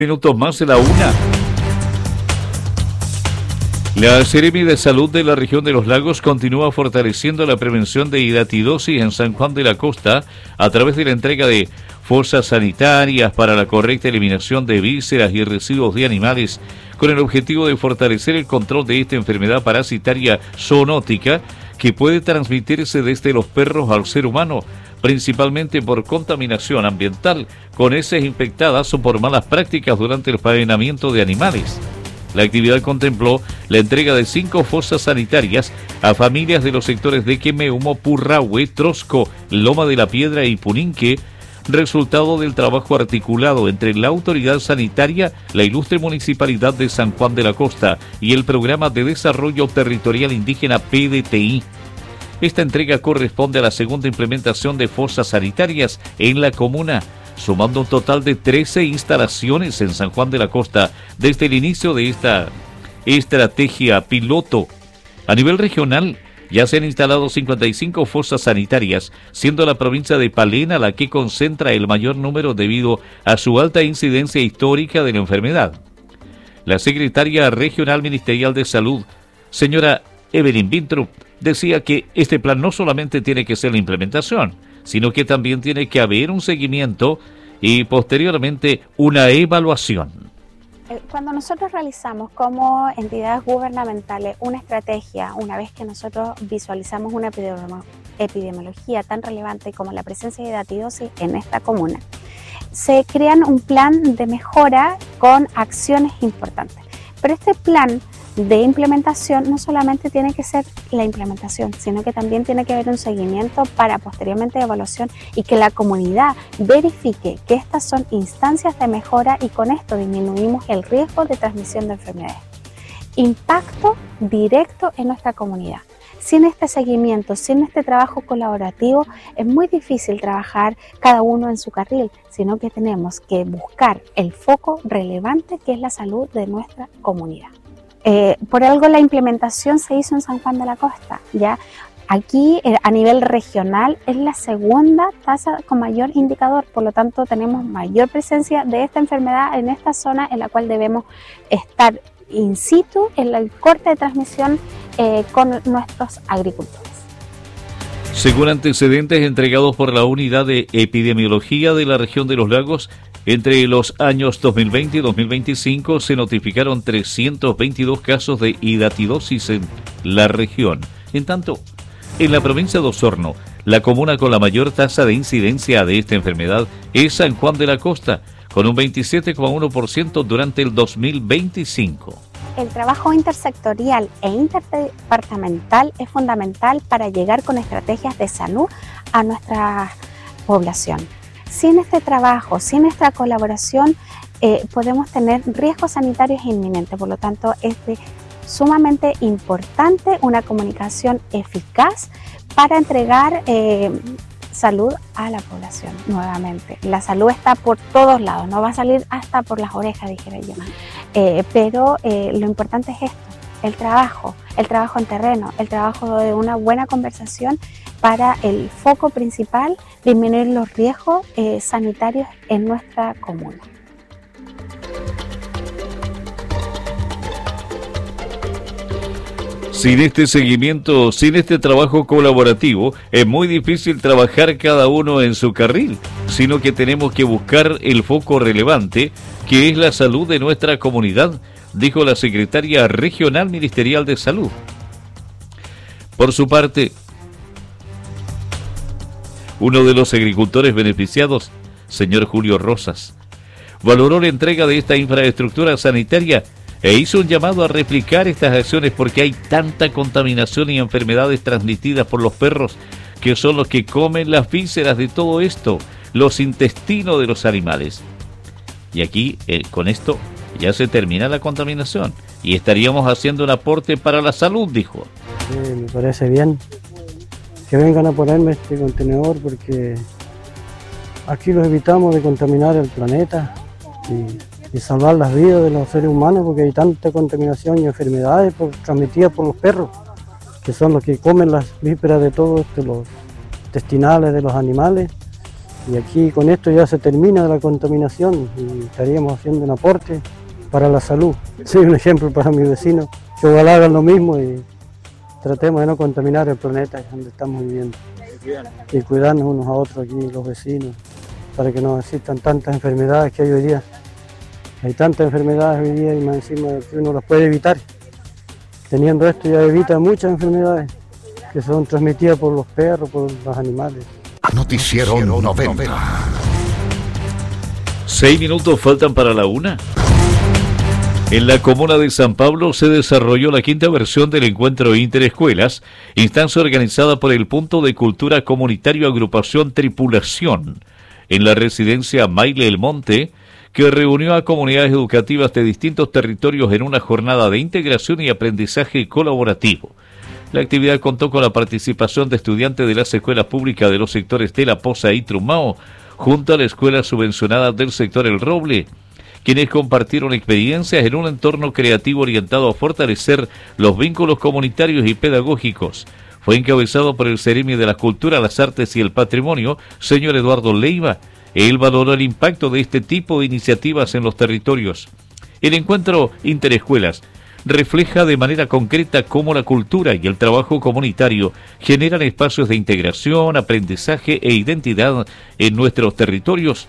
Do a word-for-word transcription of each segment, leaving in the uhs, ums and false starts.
Minutos más de la una. La Seremi de Salud de la región de los lagos continúa fortaleciendo la prevención de hidatidosis en San Juan de la Costa a través de la entrega de fosas sanitarias para la correcta eliminación de vísceras y residuos de animales, con el objetivo de fortalecer el control de esta enfermedad parasitaria zoonótica que puede transmitirse desde los perros al ser humano, principalmente por contaminación ambiental, con heces infectadas o por malas prácticas durante el faenamiento de animales. La actividad contempló la entrega de cinco fosas sanitarias a familias de los sectores de Quemeumo, Purrahue, Trosco, Loma de la Piedra y Puninque, resultado del trabajo articulado entre la autoridad sanitaria, la ilustre Municipalidad de San Juan de la Costa y el Programa de Desarrollo Territorial Indígena P D T I. Esta entrega corresponde a la segunda implementación de fosas sanitarias en la comuna, sumando un total de trece instalaciones en San Juan de la Costa desde el inicio de esta estrategia piloto. A nivel regional, ya se han instalado cincuenta y cinco fosas sanitarias, siendo la provincia de Palena la que concentra el mayor número debido a su alta incidencia histórica de la enfermedad. La secretaria regional ministerial de Salud, señora Evelyn Vintrup, decía que este plan no solamente tiene que ser la implementación, sino que también tiene que haber un seguimiento y posteriormente una evaluación. Cuando nosotros realizamos como entidades gubernamentales una estrategia, una vez que nosotros visualizamos una epidemiología tan relevante como la presencia de hidatidosis en esta comuna, se crean un plan de mejora con acciones importantes. Pero este plan de implementación no solamente tiene que ser la implementación, sino que también tiene que haber un seguimiento para posteriormente evaluación y que la comunidad verifique que estas son instancias de mejora y con esto disminuimos el riesgo de transmisión de enfermedades. Impacto directo en nuestra comunidad. Sin este seguimiento, sin este trabajo colaborativo, es muy difícil trabajar cada uno en su carril, sino que tenemos que buscar el foco relevante que es la salud de nuestra comunidad. Eh, por algo la implementación se hizo en San Juan de la Costa, ¿ya? Aquí eh, a nivel regional es la segunda tasa con mayor indicador, por lo tanto tenemos mayor presencia de esta enfermedad en esta zona en la cual debemos estar in situ en el corte de transmisión eh, con nuestros agricultores. Según antecedentes entregados por la Unidad de Epidemiología de la región de los lagos, entre los años dos mil veinte y dos mil veinticinco se notificaron trescientos veintidós casos de hidatidosis en la región. En tanto, en la provincia de Osorno, la comuna con la mayor tasa de incidencia de esta enfermedad es San Juan de la Costa, con un veintisiete coma uno por ciento durante el dos mil veinticinco. El trabajo intersectorial e interdepartamental es fundamental para llegar con estrategias de salud a nuestra población. Sin este trabajo, sin esta colaboración, eh, podemos tener riesgos sanitarios inminentes. Por lo tanto, es de sumamente importante una comunicación eficaz para entregar eh, salud a la población nuevamente. La salud está por todos lados, no va a salir hasta por las orejas, dijera yo. Eh, pero eh, lo importante es esto, el trabajo, el trabajo en terreno, el trabajo de una buena conversación para el foco principal, disminuir los riesgos eh, sanitarios en nuestra comuna. Sin este seguimiento, sin este trabajo colaborativo, es muy difícil trabajar cada uno en su carril, sino que tenemos que buscar el foco relevante, que es la salud de nuestra comunidad, dijo la secretaria regional ministerial de Salud. Por su parte, uno de los agricultores beneficiados, señor Julio Rosas, valoró la entrega de esta infraestructura sanitaria e hizo un llamado a replicar estas acciones porque hay tanta contaminación y enfermedades transmitidas por los perros, que son los que comen las vísceras de todo esto, los intestinos de los animales. Y aquí, eh, con esto, ya se termina la contaminación y estaríamos haciendo un aporte para la salud, dijo. Sí, me parece bien que vengan a ponerme este contenedor porque aquí los evitamos de contaminar el planeta y, y salvar las vidas de los seres humanos, porque hay tanta contaminación y enfermedades por, transmitidas por los perros, que son los que comen las vísceras de todos esto, los intestinales de los animales, Y aquí con esto ya se termina la contaminación y estaríamos haciendo un aporte para la salud. Soy un ejemplo para mis vecinos, que ojalá hagan lo mismo y tratemos de no contaminar el planeta donde estamos viviendo. Y cuidarnos unos a otros aquí, los vecinos, para que no existan tantas enfermedades que hay hoy día. Hay tantas enfermedades hoy día y más encima que uno las puede evitar. Teniendo esto ya evita muchas enfermedades que son transmitidas por los perros, por los animales. Noticiero noventa. Seis minutos faltan para la una. En la comuna de San Pablo se desarrolló la quinta versión del encuentro Interescuelas, instancia organizada por el Punto de Cultura Comunitario Agrupación Tripulación, en la residencia Maile El Monte, que reunió a comunidades educativas de distintos territorios en una jornada de integración y aprendizaje colaborativo. La actividad contó con la participación de estudiantes de las escuelas públicas de los sectores de La Poza y Trumao, junto a la escuela subvencionada del sector El Roble, quienes compartieron experiencias en un entorno creativo orientado a fortalecer los vínculos comunitarios y pedagógicos. Fue encabezado por el Ceremi de la Cultura, las Artes y el Patrimonio, señor Eduardo Leiva. Él valoró el impacto de este tipo de iniciativas en los territorios. El encuentro Interescuelas refleja de manera concreta cómo la cultura y el trabajo comunitario generan espacios de integración, aprendizaje e identidad en nuestros territorios.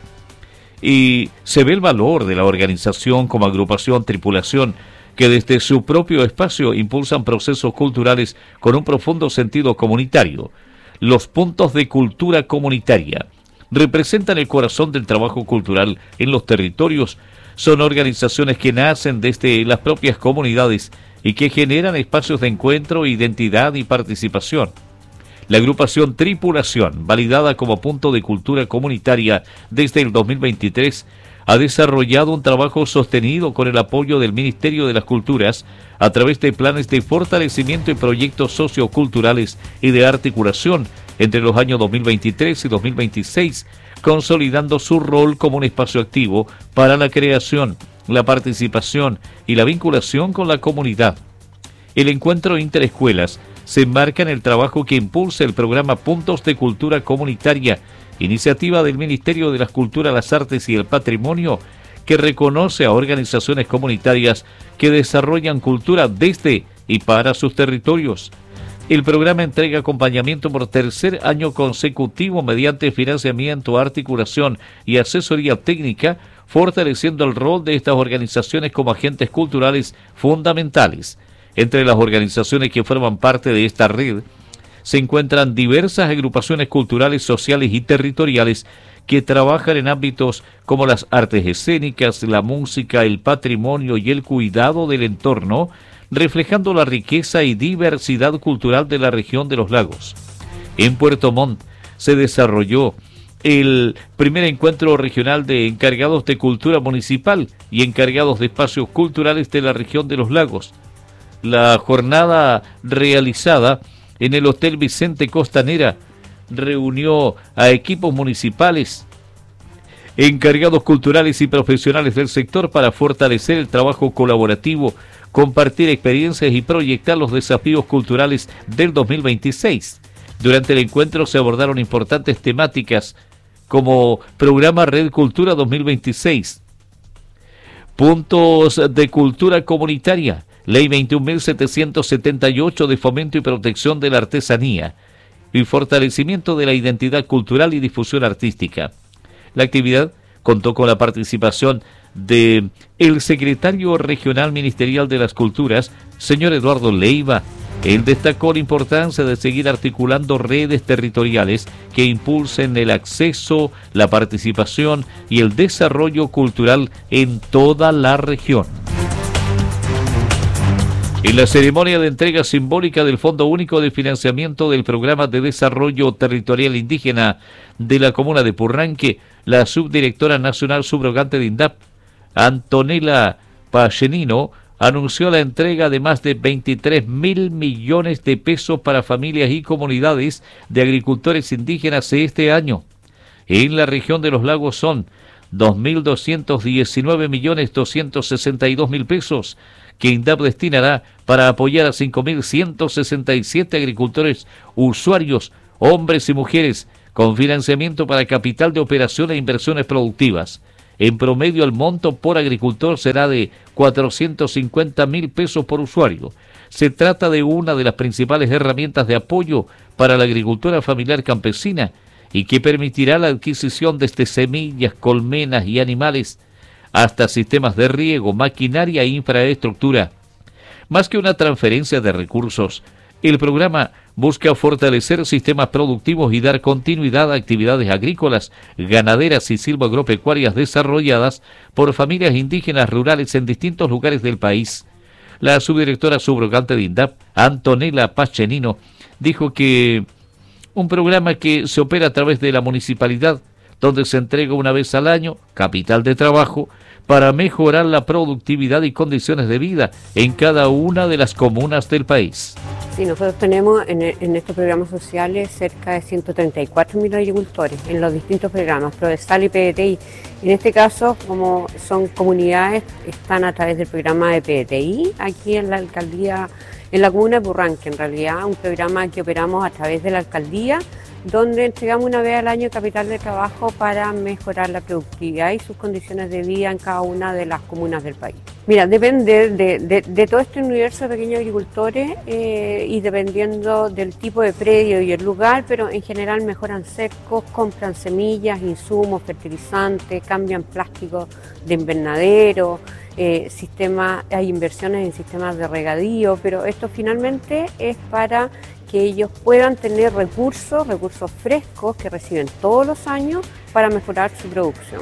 Y se ve el valor de la organización como agrupación, tripulación, que desde su propio espacio impulsan procesos culturales con un profundo sentido comunitario. Los puntos de cultura comunitaria representan el corazón del trabajo cultural en los territorios. Son organizaciones que nacen desde las propias comunidades y que generan espacios de encuentro, identidad y participación. La agrupación Tripulación, validada como punto de cultura comunitaria desde el dos mil veintitrés, ha desarrollado un trabajo sostenido con el apoyo del Ministerio de las Culturas a través de planes de fortalecimiento y proyectos socioculturales y de articulación entre los años dos mil veintitrés y dos mil veintiséis, consolidando su rol como un espacio activo para la creación, la participación y la vinculación con la comunidad. El encuentro Interescuelas se enmarca en el trabajo que impulsa el programa Puntos de Cultura Comunitaria, iniciativa del Ministerio de las Culturas, las Artes y el Patrimonio, que reconoce a organizaciones comunitarias que desarrollan cultura desde y para sus territorios. El programa entrega acompañamiento por tercer año consecutivo mediante financiamiento, articulación y asesoría técnica, fortaleciendo el rol de estas organizaciones como agentes culturales fundamentales. Entre las organizaciones que forman parte de esta red se encuentran diversas agrupaciones culturales, sociales y territoriales que trabajan en ámbitos como las artes escénicas, la música, el patrimonio y el cuidado del entorno, reflejando la riqueza y diversidad cultural de la región de los lagos. En Puerto Montt se desarrolló el primer encuentro regional de encargados de cultura municipal y encargados de espacios culturales de la región de los lagos. La jornada realizada en el Hotel Vicente Costanera reunió a equipos municipales, encargados culturales y profesionales del sector para fortalecer el trabajo colaborativo, compartir experiencias y proyectar los desafíos culturales del dos mil veintiséis. Durante el encuentro se abordaron importantes temáticas como Programa Red Cultura dos mil veintiséis, Puntos de Cultura Comunitaria, Ley veintiún mil setecientos setenta y ocho de Fomento y Protección de la Artesanía y Fortalecimiento de la Identidad Cultural y Difusión Artística. La actividad contó con la participación de el secretario regional ministerial de las Culturas, señor Eduardo Leiva. Él destacó la importancia de seguir articulando redes territoriales que impulsen el acceso, la participación y el desarrollo cultural en toda la región. En la ceremonia de entrega simbólica del Fondo Único de Financiamiento del Programa de Desarrollo Territorial Indígena de la Comuna de Purranque, la subdirectora nacional subrogante de INDAP, Antonella Pachenino, anunció la entrega de más de veintitrés mil millones de pesos para familias y comunidades de agricultores indígenas este año. En la región de los lagos son dos mil doscientos diecinueve millones doscientos sesenta y dos mil pesos, que INDAP destinará para apoyar a cinco mil ciento sesenta y siete agricultores usuarios, hombres y mujeres, con financiamiento para capital de operación e inversiones productivas. En promedio, el monto por agricultor será de cuatrocientos cincuenta mil pesos por usuario. Se trata de una de las principales herramientas de apoyo para la agricultura familiar campesina y que permitirá la adquisición desde semillas, colmenas y animales hasta sistemas de riego, maquinaria e infraestructura. Más que una transferencia de recursos, el programa busca fortalecer sistemas productivos y dar continuidad a actividades agrícolas, ganaderas y silvoagropecuarias desarrolladas por familias indígenas rurales en distintos lugares del país. La subdirectora subrogante de INDAP, Antonella Pachenino, dijo que un programa que se opera a través de la municipalidad, donde se entrega una vez al año capital de trabajo para mejorar la productividad y condiciones de vida en cada una de las comunas del país. Sí, nosotros tenemos en, en estos programas sociales cerca de ciento treinta y cuatro mil agricultores en los distintos programas, Prodesal y P D T I. En este caso, como son comunidades, están a través del programa de P D T I, aquí en la alcaldía, en la comuna de Purranque, en realidad, un programa que operamos a través de la alcaldía, donde entregamos una vez al año capital de trabajo para mejorar la productividad y sus condiciones de vida en cada una de las comunas del país. Mira, depende de, de, de todo este universo de pequeños agricultores eh, y dependiendo del tipo de predio y el lugar, pero en general mejoran cercos, compran semillas, insumos, fertilizantes, cambian plásticos de invernadero, eh, sistemas, hay inversiones en sistemas de regadío, pero esto finalmente es para que ellos puedan tener recursos, recursos frescos que reciben todos los años para mejorar su producción.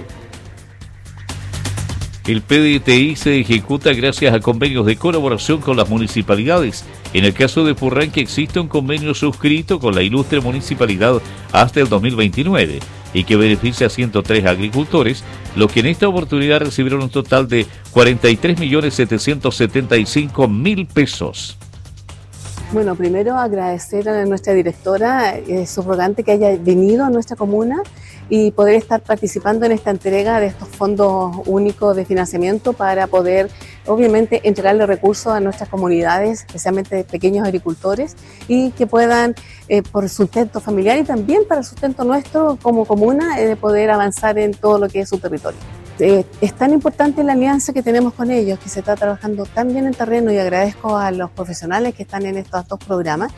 El P D T I se ejecuta gracias a convenios de colaboración con las municipalidades. En el caso de Purranque existe un convenio suscrito con la ilustre municipalidad hasta el dos mil veintinueve y que beneficia a ciento tres agricultores, los que en esta oportunidad recibieron un total de cuarenta y tres millones setecientos setenta y cinco mil pesos. Bueno, primero agradecer a nuestra directora eh, subrogante que haya venido a nuestra comuna y poder estar participando en esta entrega de estos fondos únicos de financiamiento para poder, obviamente, entregarle recursos a nuestras comunidades, especialmente pequeños agricultores, y que puedan, eh, por sustento familiar y también para el sustento nuestro como comuna, eh, poder avanzar en todo lo que es su territorio. Eh, es tan importante la alianza que tenemos con ellos, que se está trabajando tan bien en terreno, y agradezco a los profesionales que están en estos dos programas.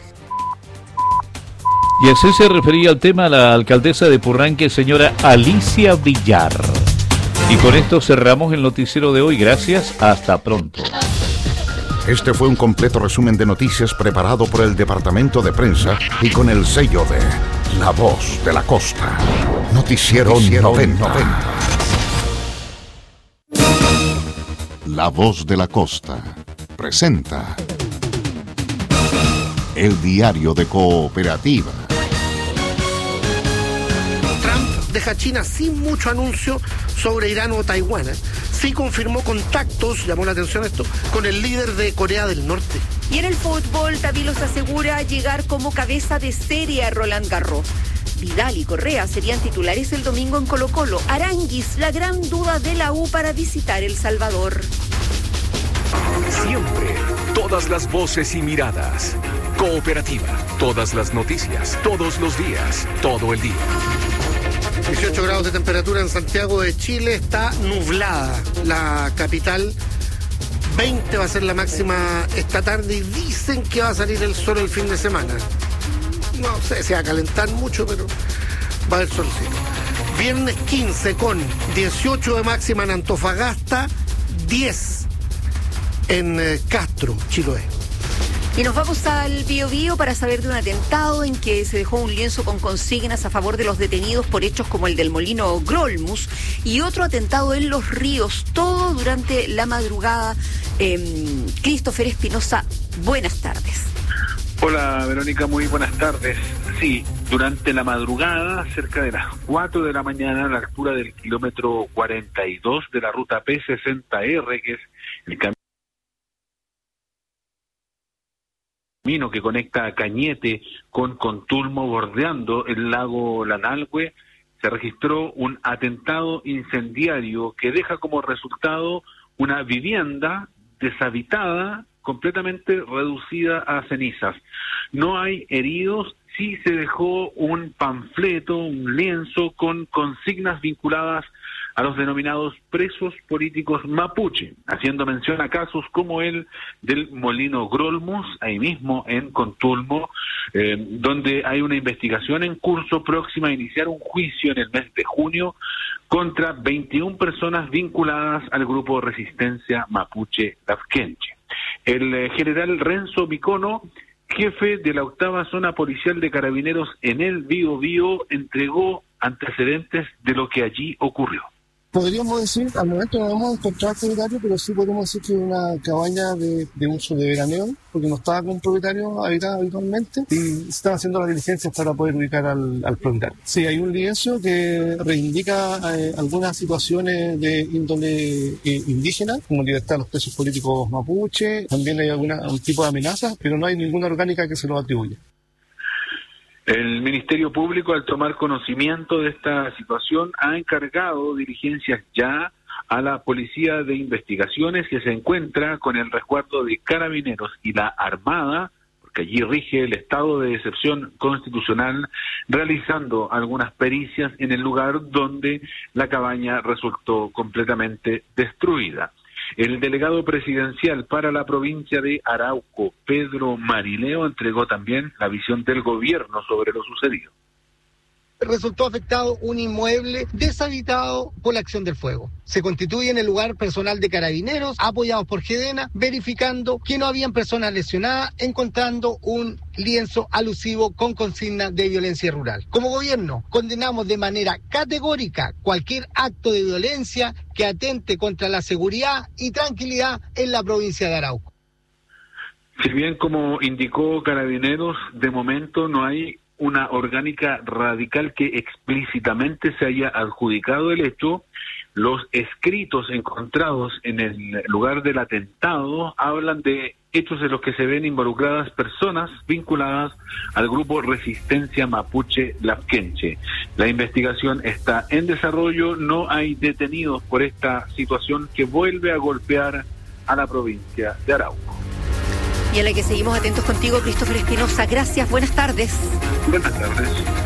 Y así se refería al tema la alcaldesa de Purranque, señora Alicia Villar. Y con esto cerramos el noticiero de hoy. Gracias, hasta pronto. Este fue un completo resumen de noticias preparado por el Departamento de Prensa y con el sello de La Voz de la Costa. Noticiero, Noticiero noventa. noventa. La Voz de la Costa presenta el diario de Cooperativa. Trump deja a China sin mucho anuncio sobre Irán o Taiwán. ¿eh? Sí confirmó contactos, llamó la atención esto, con el líder de Corea del Norte. Y en el fútbol, Tavilos asegura llegar como cabeza de serie a Roland Garros. Vidal y Correa serían titulares el domingo en Colo-Colo. Aranguis, la gran duda de la U para visitar El Salvador. Siempre, todas las voces y miradas. Cooperativa, todas las noticias, todos los días, todo el día. dieciocho grados de temperatura en Santiago de Chile, está nublada la capital. veinte va a ser la máxima esta tarde y dicen que va a salir el sol el fin de semana. No sé si va a calentar mucho, pero va a haber solcito. Viernes quince con dieciocho de máxima en Antofagasta, diez en eh, Castro, Chiloé. Y nos vamos al Biobío para saber de un atentado en que se dejó un lienzo con consignas a favor de los detenidos por hechos como el del molino Grolmus y otro atentado en Los Ríos, todo durante la madrugada. Eh, Christopher Espinosa, buenas tardes. Hola Verónica, muy buenas tardes. Sí, durante la madrugada, cerca de las cuatro de la mañana, a la altura del kilómetro cuarenta y dos de la ruta P sesenta R, que es el camino que conecta a Cañete con Contulmo, bordeando el lago Lanalhue, se registró un atentado incendiario que deja como resultado una vivienda deshabitada, completamente reducida a cenizas. No hay heridos, sí se dejó un panfleto, un lienzo con consignas vinculadas a los denominados presos políticos mapuche, haciendo mención a casos como el del Molino Grolmus, ahí mismo en Contulmo, eh, donde hay una investigación en curso próxima a iniciar un juicio en el mes de junio contra veintiuna personas vinculadas al grupo Resistencia Mapuche Lafkenche. El eh, general Renzo Micono, jefe de la octava zona policial de Carabineros en el Bío Bío, entregó antecedentes de lo que allí ocurrió. Podríamos decir, al momento no hemos encontrado propietario, pero sí podemos decir que es una cabaña de, de uso de veraneo, porque no estaba con propietario habitada habitualmente, y se están haciendo las diligencias para poder ubicar al, al propietario. Sí, hay un lienzo que reivindica eh, algunas situaciones de índole eh, indígena, como libertad de los presos políticos mapuche, también hay alguna, un tipo de amenazas, pero no hay ninguna orgánica que se lo atribuya. El Ministerio Público, al tomar conocimiento de esta situación, ha encargado diligencias ya a la Policía de Investigaciones, que se encuentra con el resguardo de Carabineros y la Armada, porque allí rige el estado de excepción constitucional, realizando algunas pericias en el lugar donde la cabaña resultó completamente destruida. El delegado presidencial para la provincia de Arauco, Pedro Marileo, entregó también la visión del gobierno sobre lo sucedido. Resultó afectado un inmueble deshabitado por la acción del fuego. Se constituye en el lugar personal de Carabineros, apoyados por Gedena, verificando que no habían personas lesionadas, encontrando un lienzo alusivo con consigna de violencia rural. Como gobierno, condenamos de manera categórica cualquier acto de violencia que atente contra la seguridad y tranquilidad en la provincia de Arauco. Si bien, como indicó Carabineros, de momento no hay una orgánica radical que explícitamente se haya adjudicado el hecho, los escritos encontrados en el lugar del atentado hablan de hechos en los que se ven involucradas personas vinculadas al grupo Resistencia Mapuche Lafkenche. La investigación está en desarrollo, no hay detenidos por esta situación que vuelve a golpear a la provincia de Arauco. Y a la que seguimos atentos contigo, Christopher Espinosa. Gracias, buenas tardes. Buenas tardes.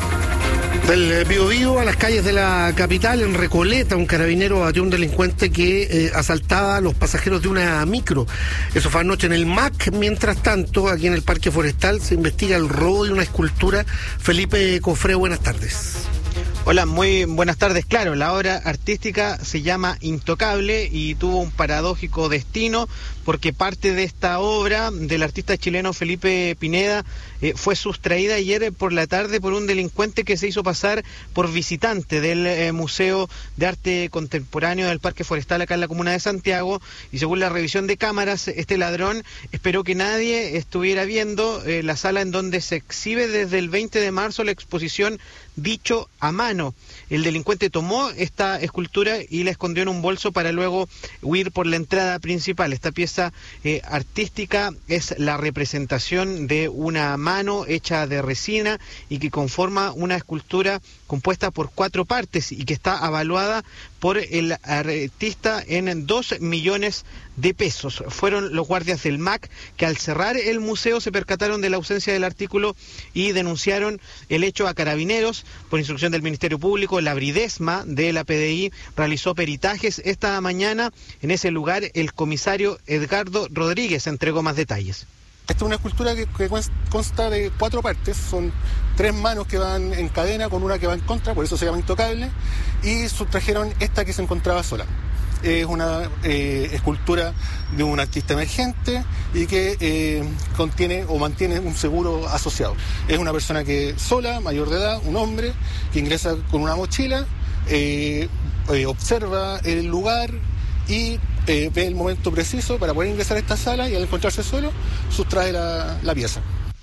Del Bío Bío a las calles de la capital, en Recoleta, un carabinero batió a un delincuente que eh, asaltaba a los pasajeros de una micro. Eso fue anoche en el M A C. Mientras tanto, aquí en el Parque Forestal se investiga el robo de una escultura. Felipe Cofré, buenas tardes. Hola, muy buenas tardes. Claro, la obra artística se llama Intocable y tuvo un paradójico destino porque parte de esta obra del artista chileno Felipe Pineda eh, fue sustraída ayer por la tarde por un delincuente que se hizo pasar por visitante del eh, Museo de Arte Contemporáneo del Parque Forestal acá en la comuna de Santiago, y según la revisión de cámaras, este ladrón esperó que nadie estuviera viendo eh, la sala en donde se exhibe desde el veinte de marzo la exposición Dicho a Mano. El delincuente tomó esta escultura y la escondió en un bolso para luego huir por la entrada principal. Esta pieza eh, artística es la representación de una mano hecha de resina y que conforma una escultura compuesta por cuatro partes y que está avaluada por el artista en dos millones de pesos. Fueron los guardias del M A C que al cerrar el museo se percataron de la ausencia del artículo y denunciaron el hecho a Carabineros. Por instrucción del Ministerio Público, la Bridesma de la P D I realizó peritajes esta mañana. En ese lugar, el comisario Edgardo Rodríguez entregó más detalles. Esta es una escultura que, que consta de cuatro partes, son tres manos que van en cadena con una que va en contra, por eso se llama Intocable, y sustrajeron esta que se encontraba sola. Es una eh, escultura de un artista emergente y que eh, contiene o mantiene un seguro asociado. Es una persona que sola, mayor de edad, un hombre, que ingresa con una mochila, eh, eh, observa el lugar y eh, ve el momento preciso para poder ingresar a esta sala, y al encontrarse solo, sustrae la, la pieza.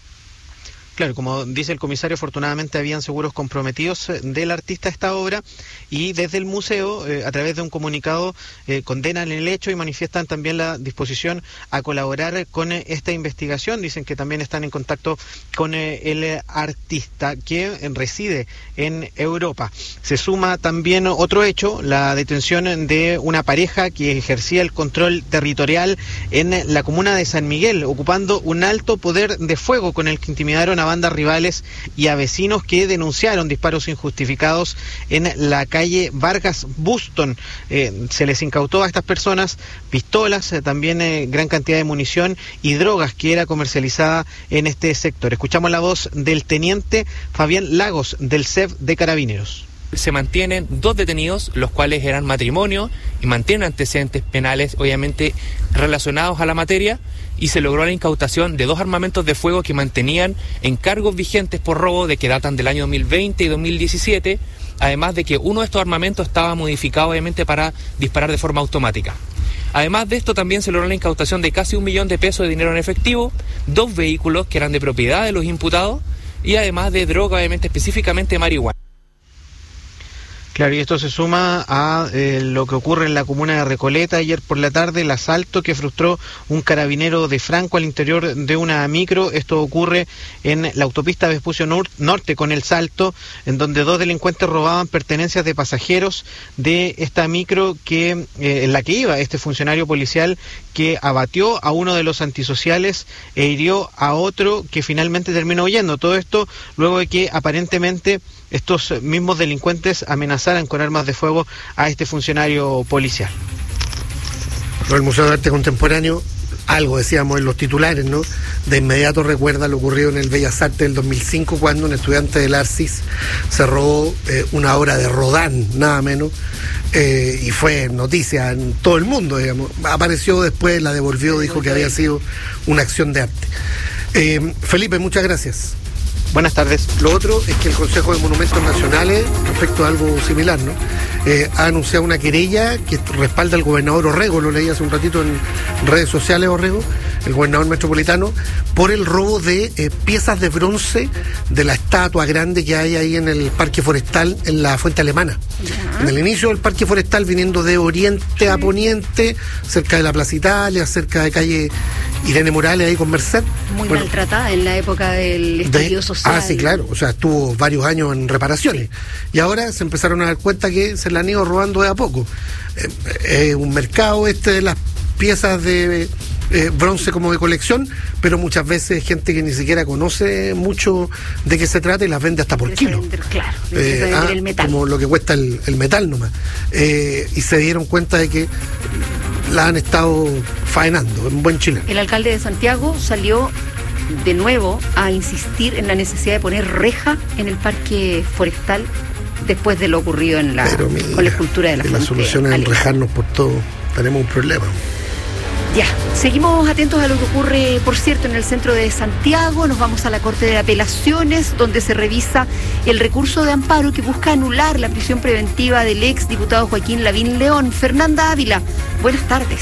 Claro, como dice el comisario, afortunadamente habían seguros comprometidos del artista esta obra, y desde el museo, eh, a través de un comunicado, eh, condenan el hecho y manifiestan también la disposición a colaborar con eh, esta investigación. Dicen que también están en contacto con eh, el artista, que eh, reside en Europa. Se suma también otro hecho, la detención de una pareja que ejercía el control territorial en la comuna de San Miguel, ocupando un alto poder de fuego con el que intimidaron a a bandas rivales y a vecinos que denunciaron disparos injustificados en la calle Vargas Buston. Eh, se les incautó a estas personas pistolas, eh, también eh, gran cantidad de munición y drogas que era comercializada en este sector. Escuchamos la voz del teniente Fabián Lagos del C E F de Carabineros. Se mantienen dos detenidos, los cuales eran matrimonio y mantienen antecedentes penales, obviamente relacionados a la materia, y se logró la incautación de dos armamentos de fuego que mantenían en cargos vigentes por robo de que datan del año dos mil veinte y dos mil diecisiete, además de que uno de estos armamentos estaba modificado obviamente para disparar de forma automática. Además de esto, también se logró la incautación de casi un millón de pesos de dinero en efectivo, dos vehículos que eran de propiedad de los imputados y además de droga, obviamente específicamente marihuana. Claro, y esto se suma a eh, lo que ocurre en la comuna de Recoleta ayer por la tarde, el asalto que frustró un carabinero de Franco al interior de una micro. Esto ocurre en la autopista Vespucio Nor- Norte con El Salto, en donde dos delincuentes robaban pertenencias de pasajeros de esta micro que eh, en la que iba este funcionario policial, que abatió a uno de los antisociales e hirió a otro que finalmente terminó huyendo. Todo esto luego de que aparentemente estos mismos delincuentes amenazaran con armas de fuego a este funcionario policial. El Museo de Arte Contemporáneo, algo decíamos en los titulares, ¿no? De inmediato recuerda lo ocurrido en el Bellas Artes del dos mil cinco, cuando un estudiante del Arcis se robó eh, una obra de Rodin, nada menos, eh, y fue noticia en todo el mundo, digamos. Apareció después, la devolvió, dijo que había sido una acción de arte. Eh, Felipe, muchas gracias. Buenas tardes. Lo otro es que el Consejo de Monumentos Nacionales, respecto a algo similar, ¿no? Eh, ha anunciado una querella que respalda al gobernador Orrego, lo leí hace un ratito en redes sociales, Orrego, el gobernador metropolitano, por el robo de eh, piezas de bronce de la estatua grande que hay ahí en el Parque Forestal, en la Fuente Alemana. Ya. En el inicio del Parque Forestal, viniendo de oriente a poniente, cerca de la Plaza Italia, cerca de calle Irene Morales, ahí con Merced. Muy bueno, maltratada en la época del estallido social. Ah, sí, claro, o sea, estuvo varios años en reparaciones. Y ahora se empezaron a dar cuenta que se la han ido robando de a poco. Es eh, eh, un mercado este de las piezas de eh, bronce como de colección, pero muchas veces gente que ni siquiera conoce mucho de qué se trata y las vende hasta por kilo. Vender, claro, eh, ah, el metal. Como lo que cuesta el, el metal nomás. Eh, y se dieron cuenta de que la han estado faenando en buen chileno. El alcalde de Santiago salió de nuevo a insistir en la necesidad de poner reja en el parque forestal después de lo ocurrido en la, mira, con la escultura de la fuente. La solución es enrejarnos por todo. Tenemos un problema. Ya, seguimos atentos a lo que ocurre, por cierto, en el centro de Santiago. Nos vamos a la Corte de Apelaciones, donde se revisa el recurso de amparo que busca anular la prisión preventiva del ex diputado Joaquín Lavín León. Fernanda Ávila, buenas tardes.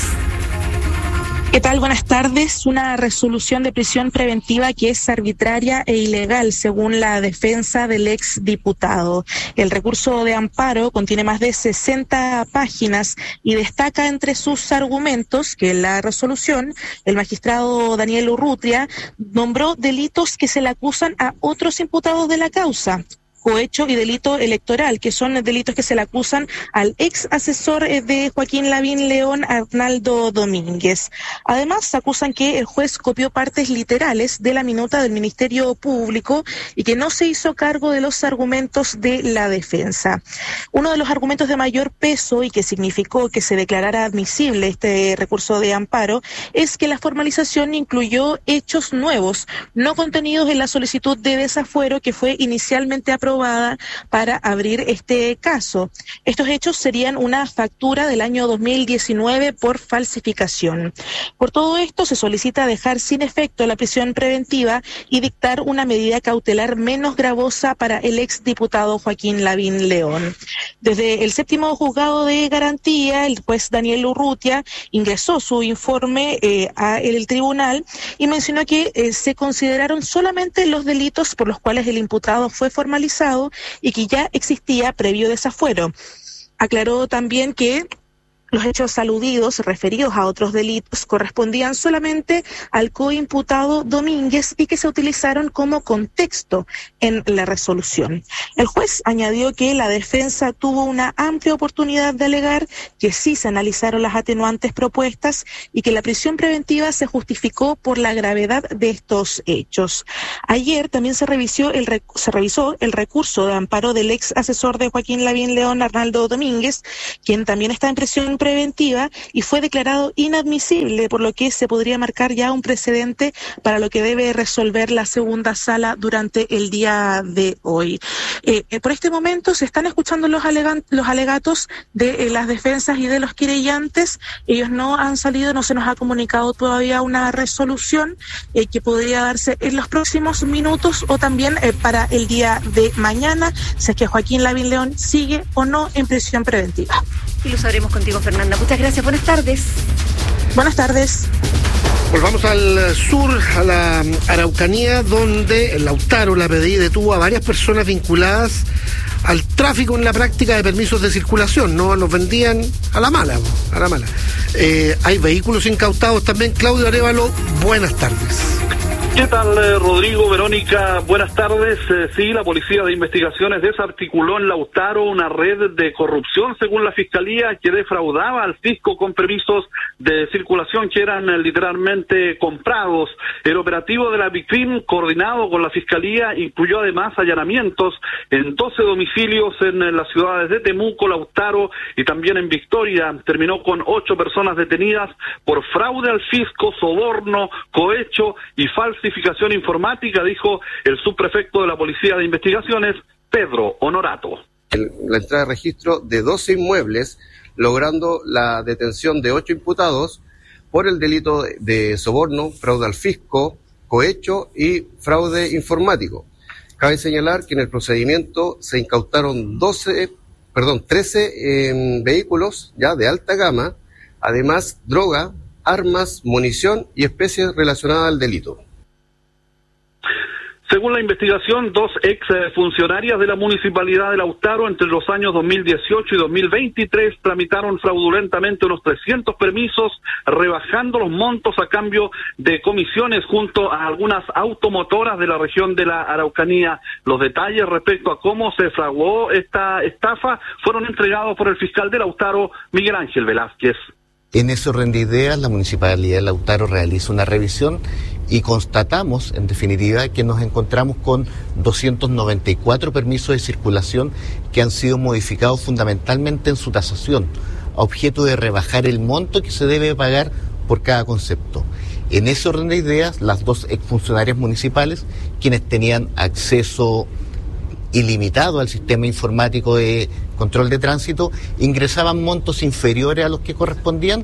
¿Qué tal? Buenas tardes. Una resolución de prisión preventiva que es arbitraria e ilegal, según la defensa del ex diputado. El recurso de amparo contiene más de sesenta páginas y destaca entre sus argumentos que en la resolución el magistrado Daniel Urrutia nombró delitos que se le acusan a otros imputados de la causa: cohecho y delito electoral, que son delitos que se le acusan al ex asesor de Joaquín Lavín León, Arnaldo Domínguez. Además, acusan que el juez copió partes literales de la minuta del Ministerio Público y que no se hizo cargo de los argumentos de la defensa. Uno de los argumentos de mayor peso y que significó que se declarara admisible este recurso de amparo es que la formalización incluyó hechos nuevos, no contenidos en la solicitud de desafuero que fue inicialmente aprobada para abrir este caso. Estos hechos serían una factura del año dos mil diecinueve por falsificación. Por todo esto, se solicita dejar sin efecto la prisión preventiva y dictar una medida cautelar menos gravosa para el exdiputado Joaquín Lavín León. Desde el séptimo juzgado de garantía, el juez Daniel Urrutia ingresó su informe eh, al tribunal y mencionó que eh, se consideraron solamente los delitos por los cuales el imputado fue formalizado y que ya existía previo desafuero. Aclaró también que Los hechos aludidos, referidos a otros delitos, correspondían solamente al coimputado Domínguez y que se utilizaron como contexto en la resolución. El juez añadió que la defensa tuvo una amplia oportunidad de alegar que sí se analizaron las atenuantes propuestas y que la prisión preventiva se justificó por la gravedad de estos hechos. Ayer también se revisó el, rec- se revisó el recurso de amparo del ex asesor de Joaquín Lavín León, Arnaldo Domínguez, quien también está en prisión preventiva y fue declarado inadmisible, por lo que se podría marcar ya un precedente para lo que debe resolver la segunda sala durante el día de hoy. Eh, eh, por este momento se están escuchando los, alegan- los alegatos de eh, las defensas y de los querellantes. Ellos no han salido, no se nos ha comunicado todavía una resolución eh, que podría darse en los próximos minutos o también eh, para el día de mañana, si es que Joaquín Lavín León sigue o no en prisión preventiva. Y lo sabremos contigo, Fernanda. Muchas gracias. Buenas tardes. Buenas tardes. Volvamos al sur, a la Araucanía, donde el Lautaro, la P D I, detuvo a varias personas vinculadas al tráfico en la práctica de permisos de circulación. No los vendían a la mala, a la mala. Eh, hay vehículos incautados también. Claudio Arévalo, buenas tardes. ¿Qué tal, eh, Rodrigo, Verónica? Buenas tardes. Eh, sí, la Policía de Investigaciones desarticuló en Lautaro una red de corrupción, según la Fiscalía, que defraudaba al fisco con permisos de circulación que eran eh, literalmente comprados. El operativo de la Vicrim, coordinado con la Fiscalía, incluyó además allanamientos en doce domicilios en, en las ciudades de Temuco, Lautaro y también en Victoria. Terminó con ocho personas detenidas por fraude al fisco, soborno, cohecho y falsificación informática, dijo el subprefecto de la Policía de Investigaciones, Pedro Honorato. El, la entrada de registro de doce inmuebles, logrando la detención de ocho imputados por el delito de, de soborno, fraude al fisco, cohecho y fraude informático. Cabe señalar que en el procedimiento se incautaron doce, perdón, trece eh, vehículos ya de alta gama, además droga, armas, munición y especies relacionadas al delito. Según la investigación, dos ex funcionarias de la Municipalidad de Lautaro entre los años dos mil dieciocho y dos mil veintitrés tramitaron fraudulentamente unos trescientos permisos, rebajando los montos a cambio de comisiones junto a algunas automotoras de la región de la Araucanía. Los detalles respecto a cómo se fraguó esta estafa fueron entregados por el fiscal de Lautaro, Miguel Ángel Velázquez. En ese orden de ideas, la Municipalidad de Lautaro realiza una revisión y constatamos, en definitiva, que nos encontramos con doscientos noventa y cuatro permisos de circulación que han sido modificados fundamentalmente en su tasación, a objeto de rebajar el monto que se debe pagar por cada concepto. En ese orden de ideas, las dos exfuncionarias municipales, quienes tenían acceso ilimitado al sistema informático de control de tránsito, ingresaban montos inferiores a los que correspondían.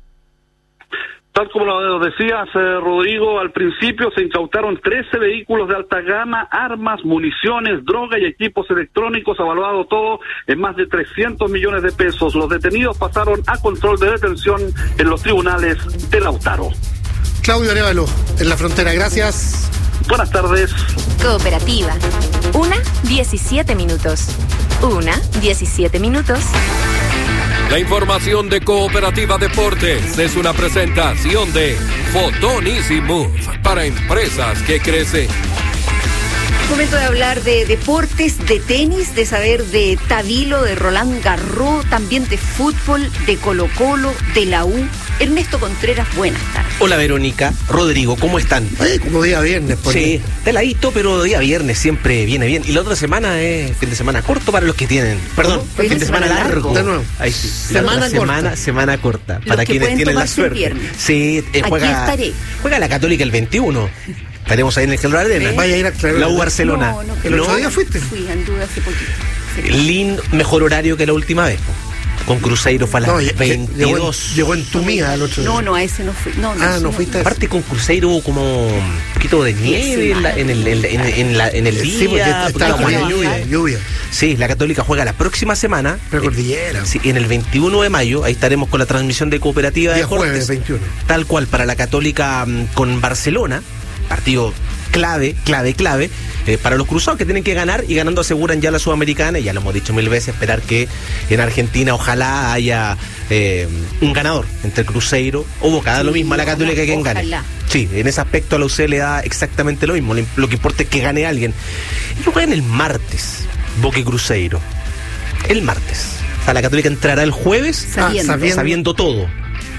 Tal como lo decías, eh, Rodrigo, al principio se incautaron trece vehículos de alta gama, armas, municiones, droga y equipos electrónicos, evaluado todo en más de trescientos millones de pesos. Los detenidos pasaron a control de detención en los tribunales de Lautaro. Claudio Arévalo, en la frontera, gracias. Buenas tardes. Cooperativa. Una, diecisiete minutos. Una, diecisiete minutos. La información de Cooperativa Deportes es una presentación de Fotón Easy Move para empresas que crecen. Momento de hablar de deportes, de tenis, de saber de Tabilo, de Roland Garros, también de fútbol, de Colo Colo, de la U. Ernesto Contreras, buenas tardes. Hola Verónica, Rodrigo, ¿cómo están? Eh, como día viernes, por Sí, teladito, pero día viernes siempre viene bien. Y la otra semana es fin de semana corto para los que tienen. Perdón, ¿Cómo? fin de semana largo. De nuevo. Ahí sí. Semana la semana, corta. semana corta. Los Para que quienes pueden tienen la tomarse el suerte. viernes. Sí, eh, Aquí juega, estaré. juega la Católica el veintiuno. Estaremos ahí en el Calor Arena. Vaya a ir a traer La U Barcelona. No, no, ¿El otro día fuiste? Fui, anduve hace poquito. Lindo, mejor horario que la última vez. Con Cruzeiro fue a las No, veintidós. Llegó en, llegó en tu mía el otro día. No, no, a ese no fui. No, no, Ah, no no fuiste. Aparte con Cruzeiro hubo como un poquito de nieve en, la- en el, en, en- en la- en el día. Sí, porque está porque como como- lluvia, lluvia. Sí, la Católica juega la próxima semana. Precordillera. Sí, en el veintiuno de mayo, ahí estaremos con la transmisión de Cooperativa de Día Deportes. jueves veintiuno. Tal cual para la Católica mm, con Barcelona, partido clave, clave, clave. eh, para los cruzados, que tienen que ganar, y ganando aseguran ya la Sudamericana. Y ya lo hemos dicho mil veces, esperar que en Argentina ojalá haya eh, un ganador entre Cruzeiro o Boca. Da lo mismo a la Católica que quien gane. Sí, en ese aspecto a la U C le da exactamente lo mismo. Lo que importa es que gane alguien. Ellos juegan el martes, Boca y Cruzeiro. El martes. O sea, la Católica entrará el jueves sabiendo, sabiendo, sabiendo todo.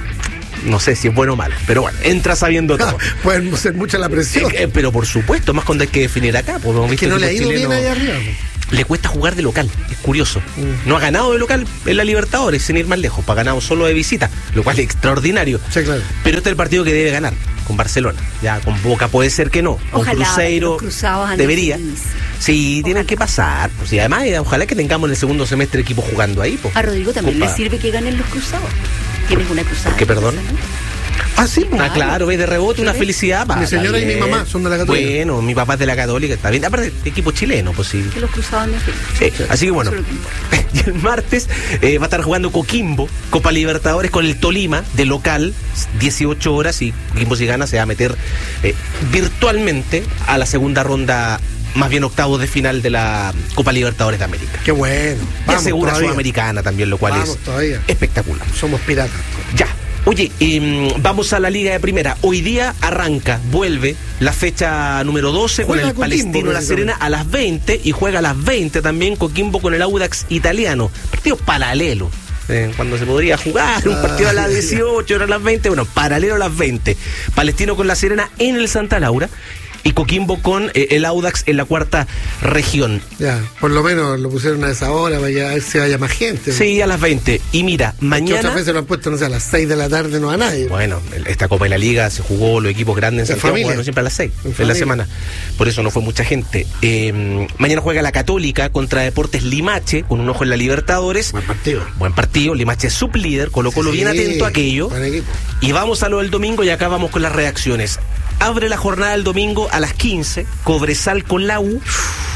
No sé si es bueno o malo, pero bueno, entra sabiendo todo. Ah, pueden ser mucha la presión. Eh, eh, pero por supuesto, más cuando hay que definir acá. Pues, hemos es que no le ha ido chileno, bien allá arriba. Le cuesta jugar de local, es curioso. Mm. No ha ganado de local en la Libertadores, sin ir más lejos. Ha ganado solo de visita, lo cual es extraordinario. Sí, claro. Pero este es el partido que debe ganar, con Barcelona. Ya con Boca puede ser que no. Con ojalá, Cruzeiro debería. Sí, tienen que pasar. Pues, y además, ojalá que tengamos en el segundo semestre equipos jugando ahí. Pues. A Rodrigo también Copa. Le sirve que ganen los cruzados. Tienes una cruzada. ¿Qué, perdón? Cosa, ¿no? Ah, sí, pues. Ah, claro, ves de rebote, una felicidad. Mi señora y mi mamá son de la Católica. Bueno, mi papá es de la Católica, está bien. Aparte, equipo chileno, pues sí. Que los cruzados no sí. Sí. Así que bueno. Y el martes eh, va a estar jugando Coquimbo, Copa Libertadores con el Tolima, de local, dieciocho horas, y Coquimbo, si gana, se va a meter eh, virtualmente a la segunda ronda, más bien octavos de final de la Copa Libertadores de América. Qué bueno. Y asegura Sudamericana también, lo cual vamos es todavía. espectacular. Somos piratas. Ya. Oye, eh, vamos a la Liga de Primera. Hoy día arranca, vuelve la fecha número doce juega con el Coquimbo, Palestino La Serena a las veinte, y juega a las veinte también Coquimbo con el Audax italiano. Partido paralelo. Eh, cuando se podría jugar un partido a las dieciocho, ahora a las veinte, bueno, paralelo a las veinte. Palestino con La Serena en el Santa Laura. Y Coquimbo con eh, el Audax en la cuarta región. Ya, por lo menos lo pusieron a esa hora, vaya, a ver si vaya más gente. Sí, a las veinte. Y mira, mañana... Otras veces lo han puesto, no sé, a las seis de la tarde, no a nadie. Bueno, esta Copa de la Liga se jugó, los equipos grandes en Santiago jugaron siempre a las seis en, en la semana. Por eso no fue mucha gente. Eh, mañana juega la Católica contra Deportes Limache, con un ojo en la Libertadores. Buen partido. Buen partido. Limache es sublíder, Colo Colo sí, bien atento a aquello. Buen equipo. Y vamos a lo del domingo, y acá vamos con las reacciones. Abre la jornada el domingo a las quince, Cobresal con la U.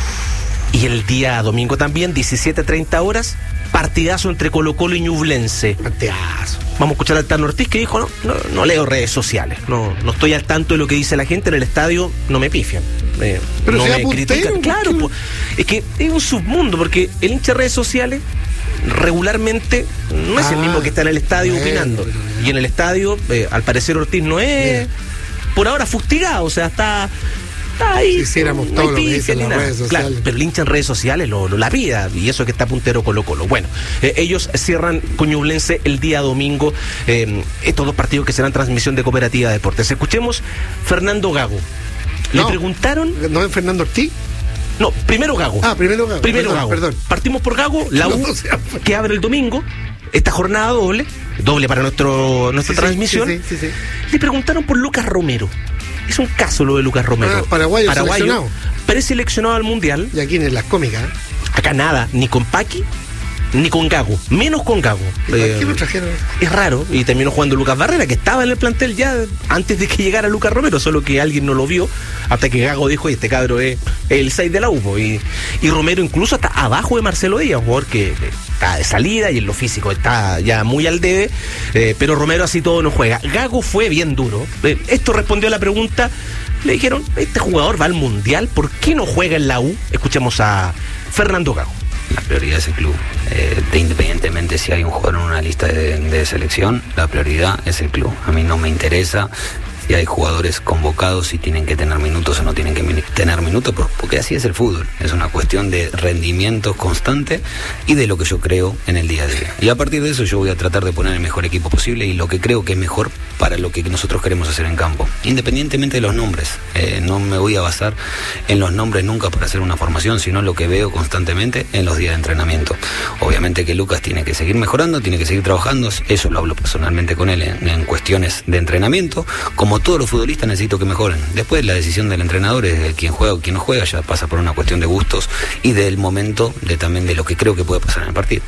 Y el día domingo también, diecisiete treinta horas, partidazo entre Colo Colo y Ñublense. Partidazo. Vamos a escuchar al Tano Ortiz, que dijo, no, no, no leo redes sociales, no, no estoy al tanto de lo que dice la gente en el estadio, no me pifian. Eh, Pero no sea me puntero, critican. Claro, po, es que es un submundo, porque el hincha de redes sociales regularmente no es ah, el mismo que está en el estadio bueno, opinando. Bueno, bueno. Y en el estadio, eh, al parecer Ortiz no es... Bien. Por ahora fustigado, o sea, está, está ahí. Si hiciéramos todo lo que dicen las redes sociales. Claro, pero el hincha en redes sociales lo, lo lapida, y eso que está puntero Colo Colo. Bueno, eh, ellos cierran con Ñublense el día domingo, eh, estos dos partidos que serán transmisión de Cooperativa de Deportes. Escuchemos Fernando Gago. Le no, preguntaron... ¿No es Fernando Ortiz? No, primero Gago. Ah, primero Gago. Primero perdón, Gago. Perdón. Partimos por Gago, la no, U, no sea, que abre el domingo, esta jornada doble, doble para nuestro nuestra sí, transmisión. Sí, sí, sí, sí. Le preguntaron por Lucas Romero. Es un caso lo de Lucas Romero. Ah, paraguayo, paraguayo seleccionado. Preseleccionado al Mundial. Y aquí en las cómicas. Acá nada, ni con Paqui, ni con Gago. Menos con Gago. Eh, ¿Qué lo trajeron? Es raro. Y terminó jugando Lucas Barrera, que estaba en el plantel ya antes de que llegara Lucas Romero, solo que alguien no lo vio, hasta que Gago dijo, y este cabro es el seis de la U. Y, y Romero incluso está abajo de Marcelo Díaz, un jugador que está de salida y en lo físico está ya muy al debe, eh, pero Romero así todo no juega. Gago fue bien duro. Eh, esto respondió a la pregunta. Le dijeron, este jugador va al Mundial, ¿por qué no juega en la U? Escuchemos a Fernando Gago. La prioridad es el club. Eh, independientemente si hay un jugador en una lista de, de selección, la prioridad es el club. A mí no me interesa si hay jugadores convocados, si tienen que tener minutos o no tienen que tener minutos, porque así es el fútbol. Es una cuestión de rendimiento constante y de lo que yo creo en el día a día. Y a partir de eso yo voy a tratar de poner el mejor equipo posible y lo que creo que es mejor para lo que nosotros queremos hacer en campo. Independientemente de los nombres. Eh, no me voy a basar en los nombres nunca para hacer una formación, sino en lo que veo constantemente en los días de entrenamiento. Obviamente que Lucas tiene que seguir mejorando, tiene que seguir trabajando. Eso lo hablo personalmente con él en, en cuestiones de entrenamiento. Como todos los futbolistas necesito que mejoren. Después la decisión del entrenador es de quién juega o quién no juega, ya pasa por una cuestión de gustos y del momento de también de lo que creo que puede pasar en el partido.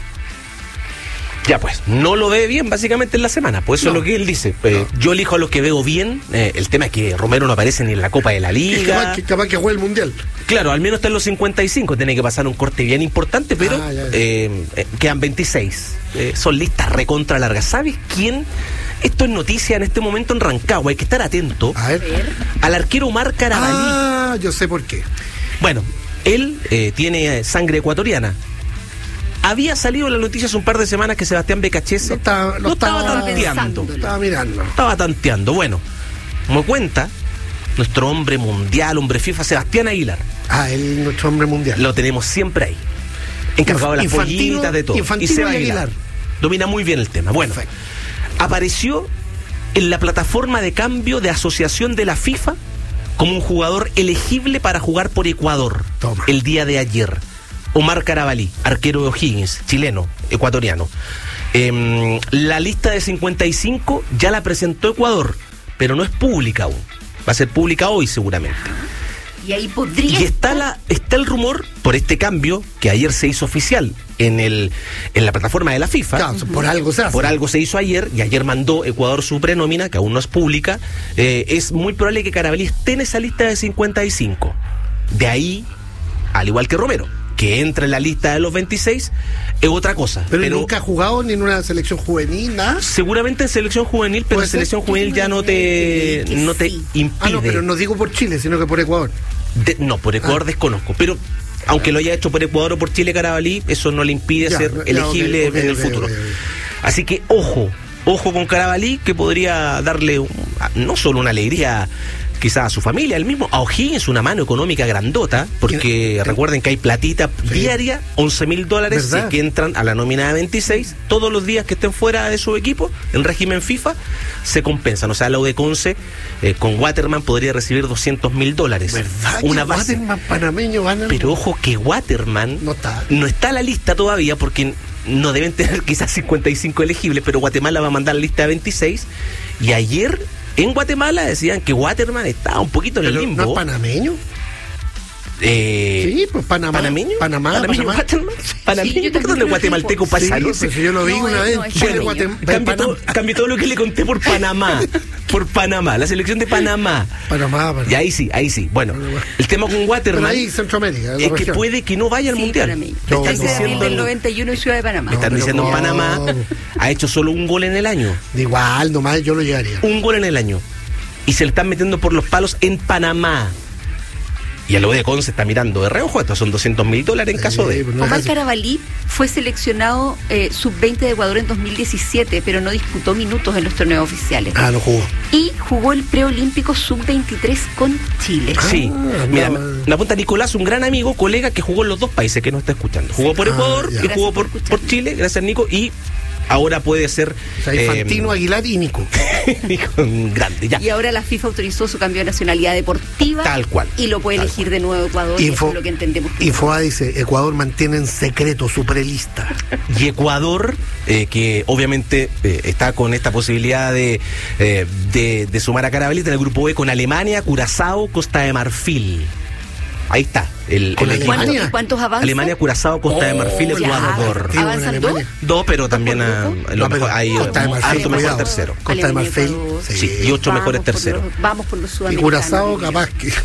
Ya pues, no lo ve bien básicamente en la semana, pues eso no. Es lo que él dice. Eh, no. Yo elijo a los que veo bien, eh, el tema es que Romero no aparece ni en la Copa de la Liga. Es capaz que, capaz que juegue el Mundial. Claro, al menos está en los cincuenta y cinco, tiene que pasar un corte bien importante, pero ah, ya, ya. Eh, eh, quedan veintiséis. Eh, son listas recontra largas. ¿Sabes quién? Esto es noticia en este momento en Rancagua, hay que estar atento a ver. al arquero Omar Carabalí. Ah, yo sé por qué. Bueno, él eh, tiene sangre ecuatoriana. Había salido en las noticias un par de semanas que Sebastián Becachese no estaba, no no estaba estaba tanteando. Estaba mirando. Estaba tanteando. Bueno, como cuenta nuestro hombre mundial, hombre FIFA, Sebastián Aguilar. Ah, él, nuestro hombre mundial. Lo tenemos siempre ahí. Encargado de las pollitas, de todo. Infantino y Seba y Aguilar. Aguilar. Domina muy bien el tema. Bueno, perfecto. Apareció en la plataforma de cambio de asociación de la FIFA como un jugador elegible para jugar por Ecuador. Toma. El día de ayer. Omar Carabalí, arquero de O'Higgins, chileno, ecuatoriano. Eh, la lista de cincuenta y cinco ya la presentó Ecuador, pero no es pública aún. Va a ser pública hoy seguramente. Y ahí podría. Y está la está el rumor por este cambio que ayer se hizo oficial en el en la plataforma de la FIFA. Claro, uh-huh. Por algo se hace. Por algo se hizo ayer y ayer mandó Ecuador su prenómina, que aún no es pública. Eh, es muy probable que Carabalí esté en esa lista de cincuenta y cinco. De ahí, al igual que Romero, que entra en la lista de los veintiséis, es otra cosa. Pero, pero nunca ha jugado ni en una selección juvenil, nada. Seguramente en selección juvenil, pero en selección juvenil ya no te, no te impide. Ah, no, pero no digo por Chile, sino que por Ecuador. De, no, por Ecuador ah. desconozco, pero aunque lo haya hecho por Ecuador o por Chile, Carabalí, eso no le impide ya, ser ya, elegible okay, okay, en el okay, futuro. Okay, okay. Así que ojo, ojo con Carabalí, que podría darle un, no solo una alegría quizás a su familia, el mismo, a O'Higgins una mano económica grandota, porque recuerden que hay platita sí. diaria, once mil dólares si que entran a la nómina de veintiséis, todos los días que estén fuera de su equipo, en régimen FIFA, se compensan. O sea, la U de Conce eh, con Waterman podría recibir doscientos mil dólares. ¿Verdad? Una base. Waterman panameño gana. Pero ojo que Waterman no está. no está en la lista todavía, porque no deben tener quizás cincuenta y cinco elegibles, pero Guatemala va a mandar la lista de veintiséis, y ayer en Guatemala decían que Waterman estaba un poquito en el limbo. ¿No es panameño? Eh, sí, pues Panamá. ¿Panameño? Panamá, ¿Panameño Panamá. Panameño? ¿Panameño? Sí, ¿Por qué no es guatemalteco para sí, pues, si yo lo vi no, una vez. No, bueno, Guatem- cambio, todo, cambio todo lo que le conté por Panamá. Por Panamá, la selección de Panamá. Panamá, Panamá. Y ahí sí, ahí sí. Bueno, el tema con Waterman ahí, Centroamérica, es que puede que no vaya al sí, Mundial. Me están diciendo del noventa y uno en Ciudad de Panamá. Me están no, diciendo en no. Panamá ha hecho solo un gol en el año. Igual, nomás yo lo llevaría. Un gol en el año. Y se le están metiendo por los palos en Panamá. Y a lo de Conce se está mirando de reojo, estos son doscientos mil dólares en caso de... No Omar Carabalí fue seleccionado eh, sub veinte de Ecuador en dos mil diecisiete, pero no disputó minutos en los torneos oficiales. Ah, no jugó. Y jugó el preolímpico sub veintitrés con Chile. Sí, ah, mira, no. me apunta Nicolás, un gran amigo, colega que jugó en los dos países que nos está escuchando. Jugó por Ecuador ah, y jugó por, por, por Chile, gracias Nico, y... ahora puede ser... O sea, Infantino, eh, Aguilar y Nico. Nico, grande, ya. Y ahora la FIFA autorizó su cambio de nacionalidad deportiva. Tal cual. Y lo puede elegir cual. de nuevo Ecuador, Info, y eso es lo que entendemos. Que Infoa dice, Ecuador mantiene en secreto su prelista. Y Ecuador, eh, que obviamente eh, está con esta posibilidad de, eh, de, de sumar a Carabalí en el grupo B con Alemania, Curazao, Costa de Marfil. Ahí está. El, ¿Con el Alemania? ¿Cuántos, ¿Cuántos avanzan? Alemania, Curazao, Costa oh, de Marfil, Ecuador. ¿Avanzan dos? Dos, pero también a, a lo mejor hay Costa de Marfil, harto mejor tercero. Costa de Marfil, sí. sí, y ocho vamos mejores terceros. Vamos por los sudamericanos. Y Curazao, capaz que...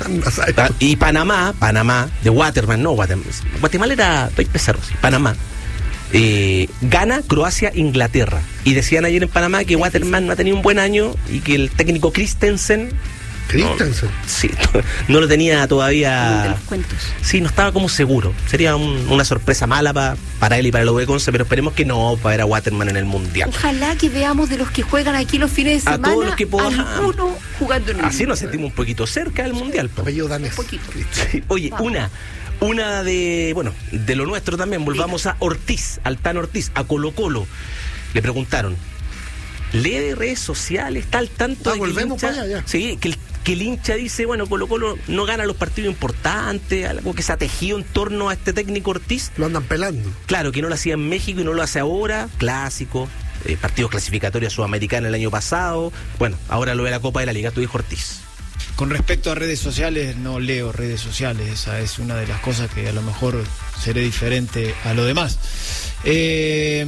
Y Panamá, Panamá, de Waterman, no, Guatemala, Guatemala era, estoy pesado, sí, Panamá. Eh, gana Croacia, Inglaterra. Y decían ayer en Panamá que Waterman no ha tenido un buen año y que el técnico Christensen Christensen. No, sí, no lo tenía todavía. De los cuentos. Sí, no estaba como seguro. Sería un, una sorpresa mala pa, para él y para el U de Conce, pero esperemos que no para ver a Waterman en el Mundial. Ojalá que veamos de los que juegan aquí los fines de semana a todos los que puedan. Alguno jugando en el Así nos sentimos un poquito cerca del Mundial. Un poquito. Sí. Oye, Vamos. una una de, bueno, de lo nuestro también. Volvamos Diga. a Ortiz, al Tan Ortiz, a Colo Colo. Le preguntaron, ¿lee de redes sociales? ¿Está al tanto ah, de volvemos que el hincha, para allá, ya. Sí, que el, que el hincha dice, bueno, Colo Colo no gana los partidos importantes, algo que se ha tejido en torno a este técnico Ortiz? Lo andan pelando. Claro, que no lo hacía en México y no lo hace ahora, clásico, eh, partidos clasificatorios sudamericanos el año pasado, bueno, ahora lo de la Copa de la Liga, tú dijo Ortiz. Con respecto a redes sociales, no leo redes sociales, esa es una de las cosas que a lo mejor seré diferente a lo demás. Eh...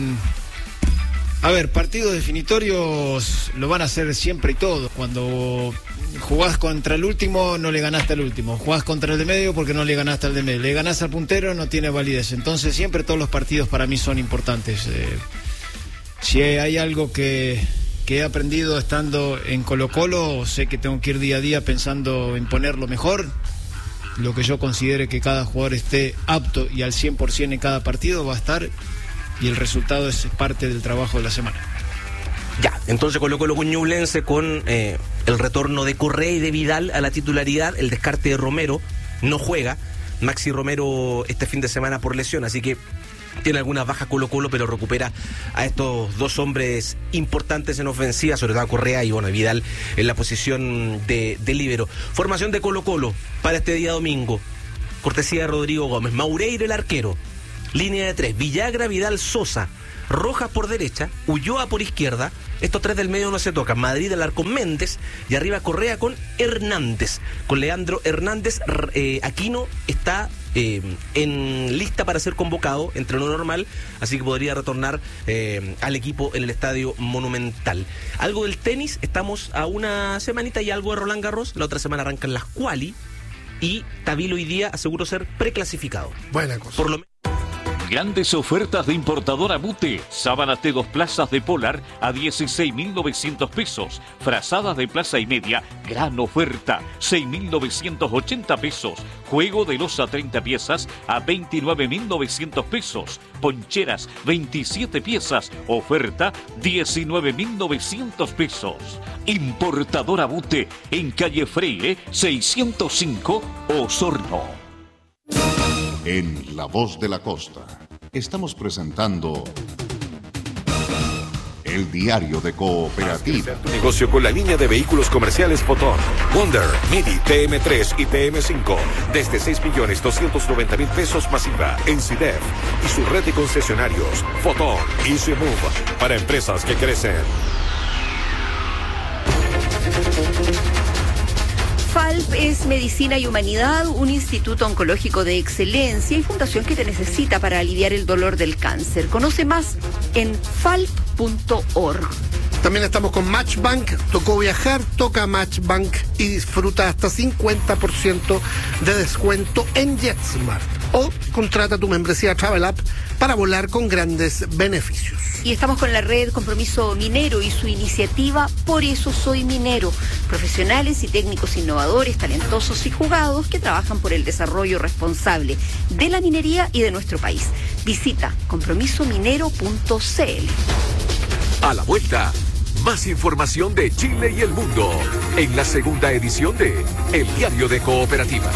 A ver, partidos definitorios lo van a hacer siempre y todos. Cuando jugás contra el último, no le ganaste al último. Jugás contra el de medio porque no le ganaste al de medio. Le ganás al puntero, no tiene validez. Entonces siempre todos los partidos para mí son importantes. Eh, si hay algo que, que he aprendido estando en Colo Colo, sé que tengo que ir día a día pensando en poner lo mejor. lo que yo considere que cada jugador esté apto y al cien por ciento en cada partido va a estar, y el resultado es parte del trabajo de la semana. Ya, entonces Colo Colo Ñublense con eh, el retorno de Correa y de Vidal a la titularidad, el descarte de Romero, no juega Maxi Romero este fin de semana por lesión, así que tiene algunas bajas Colo Colo, pero recupera a estos dos hombres importantes en ofensiva, sobre todo a Correa y bueno, Vidal en la posición de, de líbero. Formación de Colo Colo para este día domingo, cortesía de Rodrigo Gómez. Maureiro el arquero, línea de tres, Villagra, Vidal, Sosa, Rojas por derecha, Ulloa por izquierda. Estos tres del medio no se tocan. Madrid al arco, Méndez, y arriba Correa con Hernández, con Leandro Hernández. eh, Aquino está eh, en lista para ser convocado, entre lo normal, así que podría retornar eh, al equipo en el Estadio Monumental. Algo del tenis, estamos a una semanita y algo de Roland Garros. La otra semana arrancan las quali y Tabilo hoy día aseguró ser preclasificado. Buena cosa. Por lo menos. Grandes ofertas de importadora Bute. Sábanas de dos plazas de Polar a dieciséis mil novecientos pesos. Frazadas de plaza y media, gran oferta, seis mil novecientos ochenta pesos. Juego de loza treinta piezas a veintinueve mil novecientos pesos. Poncheras veintisiete piezas, oferta diecinueve mil novecientos pesos. Importadora Bute en calle Freire seiscientos cinco, Osorno. En La Voz de la Costa estamos presentando el diario de Cooperativa. Tu negocio con la línea de vehículos comerciales Fotón, Wonder, Mini, T M tres y T M cinco desde seis millones doscientos noventa mil pesos masiva en CIDEF y su red de concesionarios Fotón Easy Move para empresas que crecen. FALP es Medicina y Humanidad, un instituto oncológico de excelencia y fundación que te necesita para aliviar el dolor del cáncer. Conoce más en falp punto org. También estamos con Matchbank. Tocó viajar, toca Matchbank y disfruta hasta cincuenta por ciento de descuento en JetSmart. O contrata tu membresía Travel App para volar con grandes beneficios. Y estamos con la red Compromiso Minero y su iniciativa Por eso soy minero. Profesionales y técnicos innovadores, talentosos y jugados que trabajan por el desarrollo responsable de la minería y de nuestro país. Visita compromiso minero punto c l. A la vuelta, más información de Chile y el mundo en la segunda edición de El Diario de Cooperativa.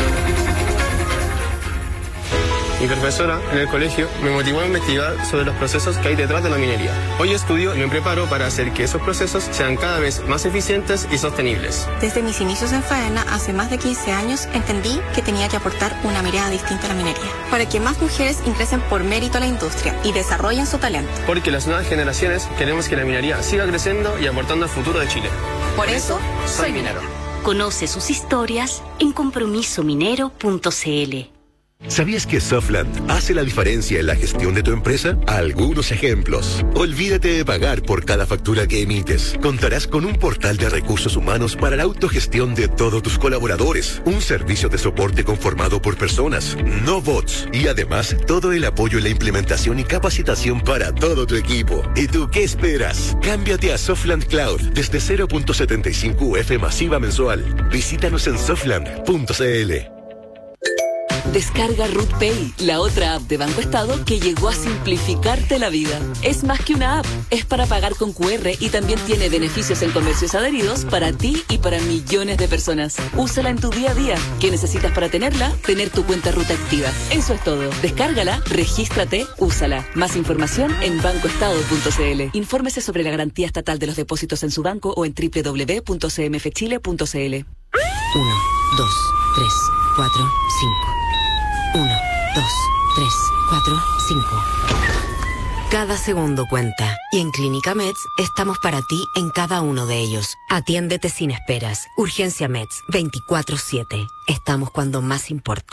Mi profesora en el colegio me motivó a investigar sobre los procesos que hay detrás de la minería. Hoy estudio y me preparo para hacer que esos procesos sean cada vez más eficientes y sostenibles. Desde mis inicios en faena, hace más de quince años, entendí que tenía que aportar una mirada distinta a la minería, para que más mujeres ingresen por mérito a la industria y desarrollen su talento. Porque las nuevas generaciones queremos que la minería siga creciendo y aportando al futuro de Chile. Por eso, soy minero. Conoce sus historias en compromiso minero punto c l. ¿Sabías que Softland hace la diferencia en la gestión de tu empresa? Algunos ejemplos. Olvídate de pagar por cada factura que emites. Contarás con un portal de recursos humanos para la autogestión de todos tus colaboradores. Un servicio de soporte conformado por personas, no bots. Y además, todo el apoyo en la implementación y capacitación para todo tu equipo. ¿Y tú qué esperas? Cámbiate a Softland Cloud desde cero punto setenta y cinco U F masiva mensual. Visítanos en softland punto c l. Descarga Root Pay, la otra app de Banco Estado que llegó a simplificarte la vida. Es más que una app, es para pagar con cu erre y también tiene beneficios en comercios adheridos para ti y para millones de personas. Úsala en tu día a día. ¿Qué necesitas para tenerla? Tener tu cuenta Ruta activa. Eso es todo. Descárgala, regístrate, úsala. Más información en banco estado punto c l. Infórmese sobre la garantía estatal de los depósitos en su banco o en doble u doble u doble u punto c m f chile punto c l. uno, dos, tres, cuatro, cinco. uno, dos, tres, cuatro, cinco. Cada segundo cuenta. Y en Clínica Meds estamos para ti en cada uno de ellos. Atiéndete sin esperas. Urgencia Meds veinticuatro siete. Estamos cuando más importa.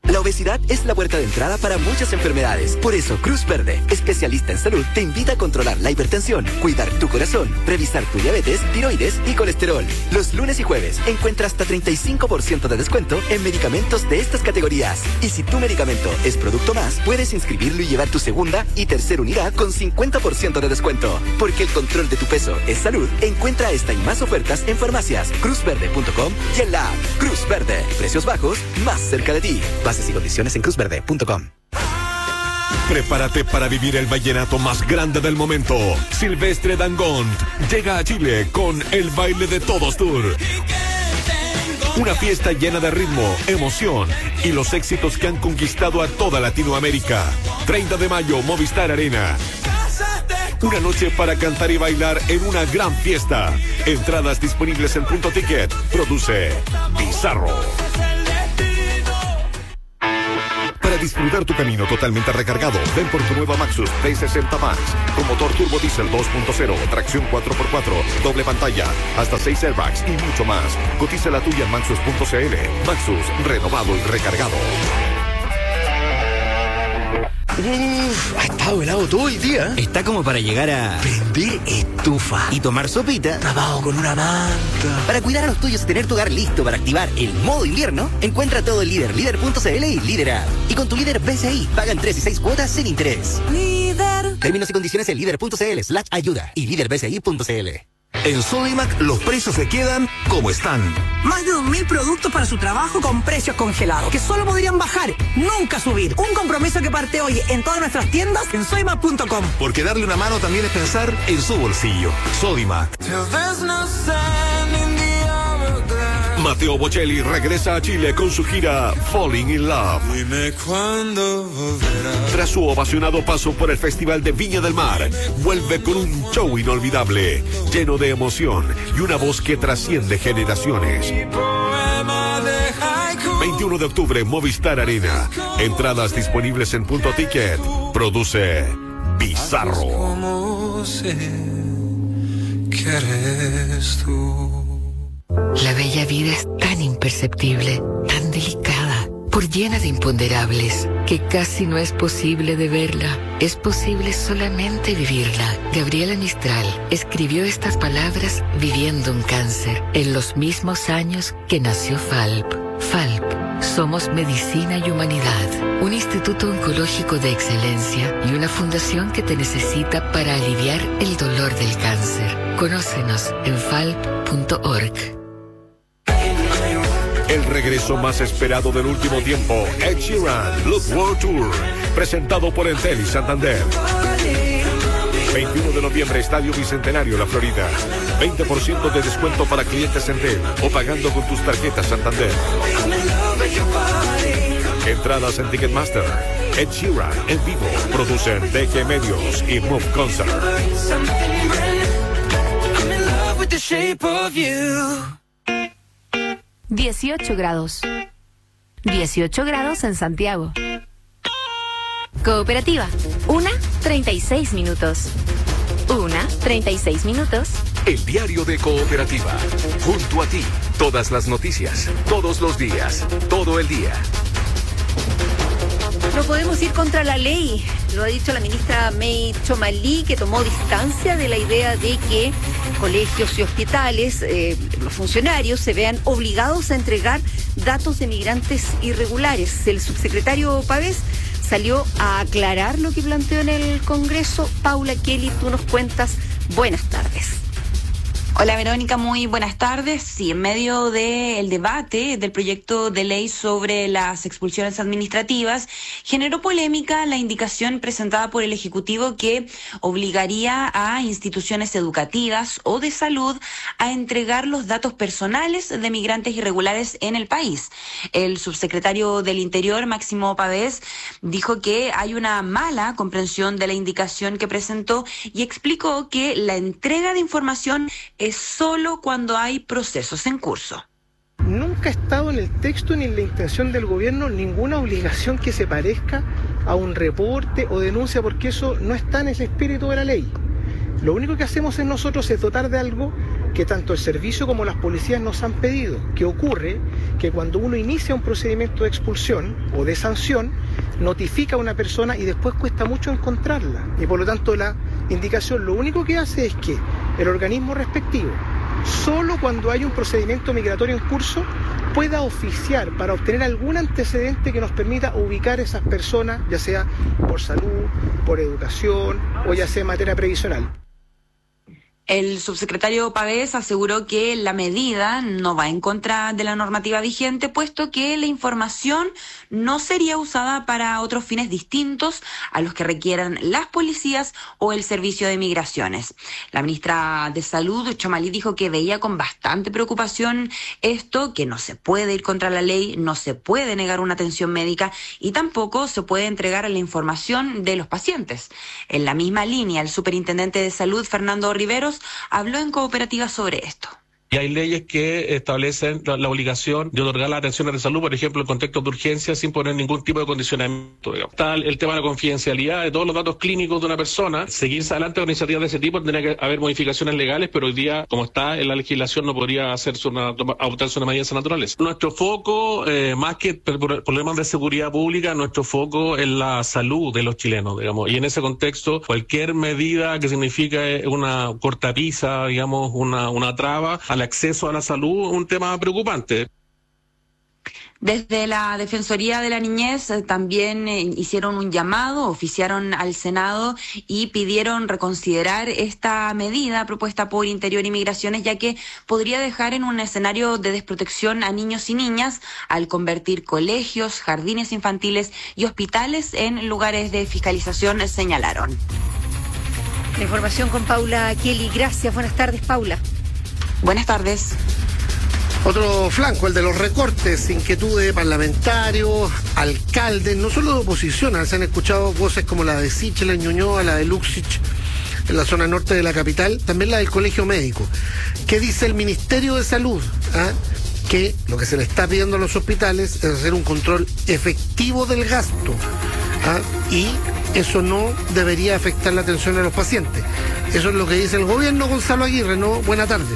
La obesidad es la puerta de entrada para muchas enfermedades. Por eso, Cruz Verde, especialista en salud, te invita a controlar la hipertensión, cuidar tu corazón, revisar tu diabetes, tiroides y colesterol. Los lunes y jueves encuentra hasta treinta y cinco por ciento de descuento en medicamentos de estas categorías. Y si tu medicamento es producto más, puedes inscribirlo y llevar tu segunda y tercera unidad con cincuenta por ciento de descuento. Porque el control de tu peso es salud. Encuentra esta y más ofertas en farmacias, cruz verde punto com y en la app Cruz Verde. Precios bajos, más cerca de ti. Bases y condiciones en cruz verde punto com. Prepárate para vivir el vallenato más grande del momento. Silvestre Dangond llega a Chile con el Baile de Todos Tour. Una fiesta llena de ritmo, emoción y los éxitos que han conquistado a toda Latinoamérica. treinta de mayo, Movistar Arena. Una noche para cantar y bailar en una gran fiesta. Entradas disponibles en Punto Ticket. Produce Bizarro. Para disfrutar tu camino totalmente recargado, ven por tu nueva Maxus T sesenta Max, con motor turbo diésel dos punto cero, tracción cuatro por cuatro, doble pantalla, hasta seis airbags y mucho más. Cotiza la tuya en maxus punto c l. Maxus, renovado y recargado. Uf, ha estado helado todo el día. Está como para llegar a prender estufa y tomar sopita tapado con una manta. Para cuidar a los tuyos y tener tu hogar listo para activar el modo invierno, encuentra todo en Líder, líder punto c l y Líder App. Y con tu Líder B C I, pagan tres y seis cuotas sin interés. Líder. Términos y condiciones en líder punto c l slash ayuda y líder b c i punto c l. En Sodimac los precios se quedan como están. Más de dos mil productos para su trabajo con precios congelados, que solo podrían bajar, nunca subir. Un compromiso que parte hoy en todas nuestras tiendas en sodimac punto com. Porque darle una mano también es pensar en su bolsillo. Sodimac. Mateo Bocelli regresa a Chile con su gira Falling in Love. Dime cuándo volverás. Tras su ovacionado paso por el Festival de Viña del Mar, vuelve con un show inolvidable, lleno de emoción y una voz que trasciende generaciones. veintiuno de octubre, Movistar Arena. Entradas disponibles en Punto Ticket. Produce Bizarro. ¿Cómo sé que eres tú? La bella vida es tan imperceptible, tan delicada, por llena de imponderables, que casi no es posible de verla. Es posible solamente vivirla. Gabriela Mistral escribió estas palabras viviendo un cáncer, en los mismos años que nació Falp. Falp, somos medicina y humanidad, un instituto oncológico de excelencia y una fundación que te necesita para aliviar el dolor del cáncer. Conócenos en falp punto org. El regreso más esperado del último tiempo, Ed Sheeran, Look World Tour, presentado por Entel y Santander. veintiuno de noviembre, Estadio Bicentenario, La Florida. veinte por ciento de descuento para clientes Entel o pagando con tus tarjetas Santander. Entradas en Ticketmaster. Ed Sheeran en vivo. Producen D G Medios y Move Concert. dieciocho grados. dieciocho grados en Santiago. Cooperativa. Una, treinta y seis minutos. Una, treinta y seis minutos. El diario de Cooperativa. Junto a ti. Todas las noticias. Todos los días. Todo el día. No podemos ir contra la ley, lo ha dicho la ministra May Chomalí, que tomó distancia de la idea de que colegios y hospitales, eh, los funcionarios, se vean obligados a entregar datos de migrantes irregulares. El subsecretario Pavés salió a aclarar lo que planteó en el Congreso. Paula Kelly, tú nos cuentas. Buenas tardes. Hola Verónica, muy buenas tardes. Sí, en medio del debate del proyecto de ley sobre las expulsiones administrativas, generó polémica la indicación presentada por el Ejecutivo que obligaría a instituciones educativas o de salud a entregar los datos personales de migrantes irregulares en el país. El subsecretario del Interior, Máximo Pavés, dijo que hay una mala comprensión de la indicación que presentó y explicó que la entrega de información es solo cuando hay procesos en curso. Nunca ha estado en el texto ni en la intención del gobierno ninguna obligación que se parezca a un reporte o denuncia, porque eso no está en el espíritu de la ley. Lo único que hacemos es nosotros es dotar de algo que tanto el servicio como las policías nos han pedido, que ocurre que cuando uno inicia un procedimiento de expulsión o de sanción, notifica a una persona y después cuesta mucho encontrarla. Y por lo tanto la indicación lo único que hace es que el organismo respectivo, solo cuando hay un procedimiento migratorio en curso, pueda oficiar para obtener algún antecedente que nos permita ubicar a esas personas, ya sea por salud, por educación o ya sea en materia previsional. El subsecretario Pavés aseguró que la medida no va en contra de la normativa vigente, puesto que la información no sería usada para otros fines distintos a los que requieran las policías o el servicio de migraciones. La ministra de Salud, Chomalí, dijo que veía con bastante preocupación esto, que no se puede ir contra la ley, no se puede negar una atención médica y tampoco se puede entregar la información de los pacientes. En la misma línea, el superintendente de Salud, Fernando Riveros, habló en Cooperativa sobre esto. Y hay leyes que establecen la, la obligación de otorgar las atenciones de salud, por ejemplo, en contextos de urgencia, sin poner ningún tipo de condicionamiento. Digamos. Está el, el tema de la confidencialidad de todos los datos clínicos de una persona. Seguirse adelante con iniciativas de ese tipo, tendría que haber modificaciones legales, pero hoy día, como está en la legislación, no podría hacerse una, adoptarse una medida de esa naturaleza. Nuestro foco, eh, más que por problemas de seguridad pública, nuestro foco es la salud de los chilenos, digamos. Y en ese contexto, cualquier medida que signifique una cortapisa, digamos, una, una traba, al acceso a la salud, un tema preocupante. Desde la Defensoría de la Niñez eh, también eh, hicieron un llamado, oficiaron al Senado y pidieron reconsiderar esta medida propuesta por Interior y Migraciones, ya que podría dejar en un escenario de desprotección a niños y niñas al convertir colegios, jardines infantiles y hospitales en lugares de fiscalización, señalaron. La información con Paula Kelly. Gracias. Buenas tardes, Paula. Buenas tardes. Otro flanco, el de los recortes, inquietud de parlamentarios, alcaldes, no solo de oposición, se han escuchado voces como la de Sichel en Ñuñoa, la de Luxich en la zona norte de la capital, también la del Colegio Médico. ¿Qué dice el Ministerio de Salud? ¿Ah? Que lo que se le está pidiendo a los hospitales es hacer un control efectivo del gasto. ¿Ah? Y eso no debería afectar la atención a los pacientes. Eso es lo que dice el gobierno. Gonzalo Aguirre, ¿no? Buena tarde.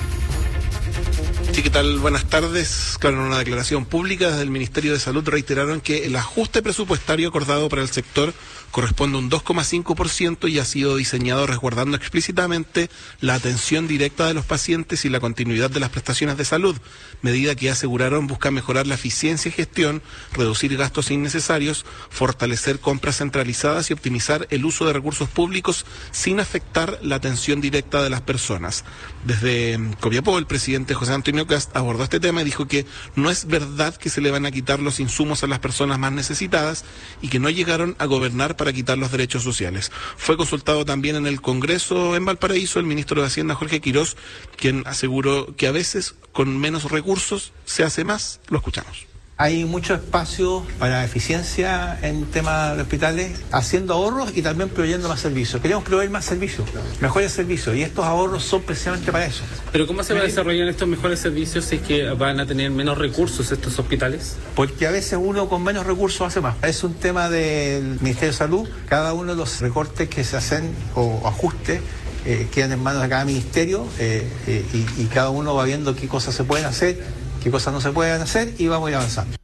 Sí, ¿qué tal? Buenas tardes. Claro, en una declaración pública desde el Ministerio de Salud reiteraron que el ajuste presupuestario acordado para el sector corresponde a un dos coma cinco por ciento y ha sido diseñado resguardando explícitamente la atención directa de los pacientes y la continuidad de las prestaciones de salud, medida que aseguraron busca mejorar la eficiencia y gestión, reducir gastos innecesarios, fortalecer compras centralizadas y optimizar el uso de recursos públicos sin afectar la atención directa de las personas. Desde Copiapó, el presidente José Antonio Kast abordó este tema y dijo que no es verdad que se le van a quitar los insumos a las personas más necesitadas y que no llegaron a gobernar para quitar los derechos sociales. Fue consultado también en el Congreso en Valparaíso el ministro de Hacienda, Jorge Quirós, quien aseguró que a veces con menos recursos se hace más. Lo escuchamos. Hay mucho espacio para eficiencia en temas de hospitales, haciendo ahorros y también proveyendo más servicios. Queremos proveer más servicios, mejores servicios, y estos ahorros son precisamente para eso. ¿Pero cómo se va a desarrollar estos mejores servicios si es que van a tener menos recursos estos hospitales? Porque a veces uno con menos recursos hace más. Es un tema del Ministerio de Salud. Cada uno de los recortes que se hacen o ajustes eh, quedan en manos de cada ministerio eh, eh, y, y cada uno va viendo qué cosas se pueden hacer, qué cosas no se pueden hacer, y vamos a ir avanzando.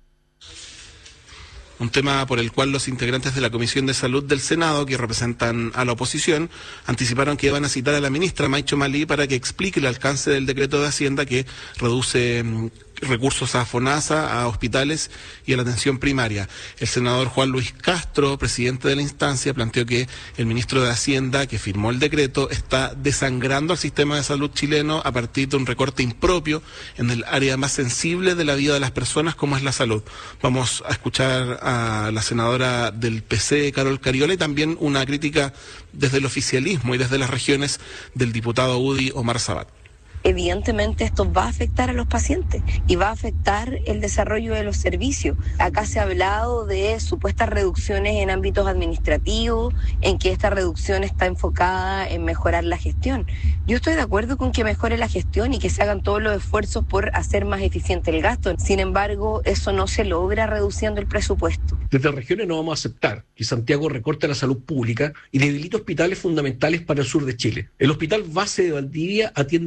Un tema por el cual los integrantes de la Comisión de Salud del Senado, que representan a la oposición, anticiparon que iban a citar a la ministra May Chomalí para que explique el alcance del decreto de Hacienda que reduce recursos a FONASA, a hospitales y a la atención primaria. El senador Juan Luis Castro, presidente de la instancia, planteó que el ministro de Hacienda, que firmó el decreto, está desangrando al sistema de salud chileno a partir de un recorte impropio en el área más sensible de la vida de las personas, como es la salud. Vamos a escuchar a la senadora del P C, Carol Cariola, y también una crítica desde el oficialismo y desde las regiones del diputado U D I, Omar Sabat. Evidentemente esto va a afectar a los pacientes y va a afectar el desarrollo de los servicios. Acá se ha hablado de supuestas reducciones en ámbitos administrativos, en que esta reducción está enfocada en mejorar la gestión. Yo estoy de acuerdo con que mejore la gestión y que se hagan todos los esfuerzos por hacer más eficiente el gasto. Sin embargo, eso no se logra reduciendo el presupuesto. Desde regiones no vamos a aceptar que Santiago recorte la salud pública y debilite hospitales fundamentales para el sur de Chile. El hospital base de Valdivia atiende a mil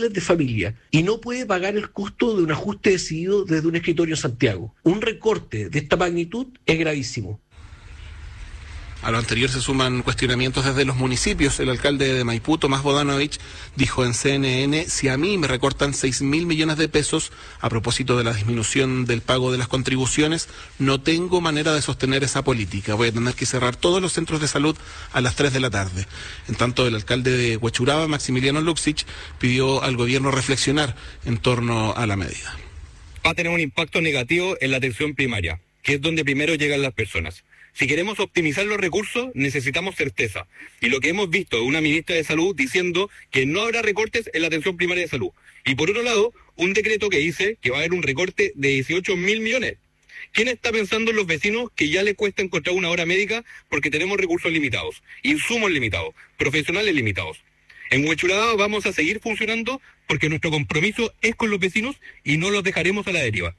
miles de familias y no puede pagar el costo de un ajuste decidido desde un escritorio en Santiago. Un recorte de esta magnitud es gravísimo. A lo anterior se suman cuestionamientos desde los municipios. El alcalde de Maipú, Tomás Bodanovich, dijo en C N N, si a mí me recortan seis mil millones de pesos a propósito de la disminución del pago de las contribuciones, no tengo manera de sostener esa política. Voy a tener que cerrar todos los centros de salud a las tres de la tarde. En tanto, el alcalde de Huechuraba, Maximiliano Luxich, pidió al gobierno reflexionar en torno a la medida. Va a tener un impacto negativo en la atención primaria, que es donde primero llegan las personas. Si queremos optimizar los recursos, necesitamos certeza. Y lo que hemos visto es una ministra de Salud diciendo que no habrá recortes en la atención primaria de salud. Y por otro lado, un decreto que dice que va a haber un recorte de dieciocho mil millones. ¿Quién está pensando en los vecinos que ya les cuesta encontrar una hora médica porque tenemos recursos limitados, insumos limitados, profesionales limitados? En Huechuraba vamos a seguir funcionando porque nuestro compromiso es con los vecinos y no los dejaremos a la deriva.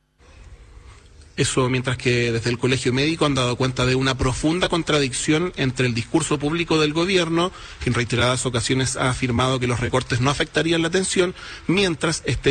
Eso mientras que desde el Colegio Médico han dado cuenta de una profunda contradicción entre el discurso público del gobierno, que en reiteradas ocasiones ha afirmado que los recortes no afectarían la atención, mientras este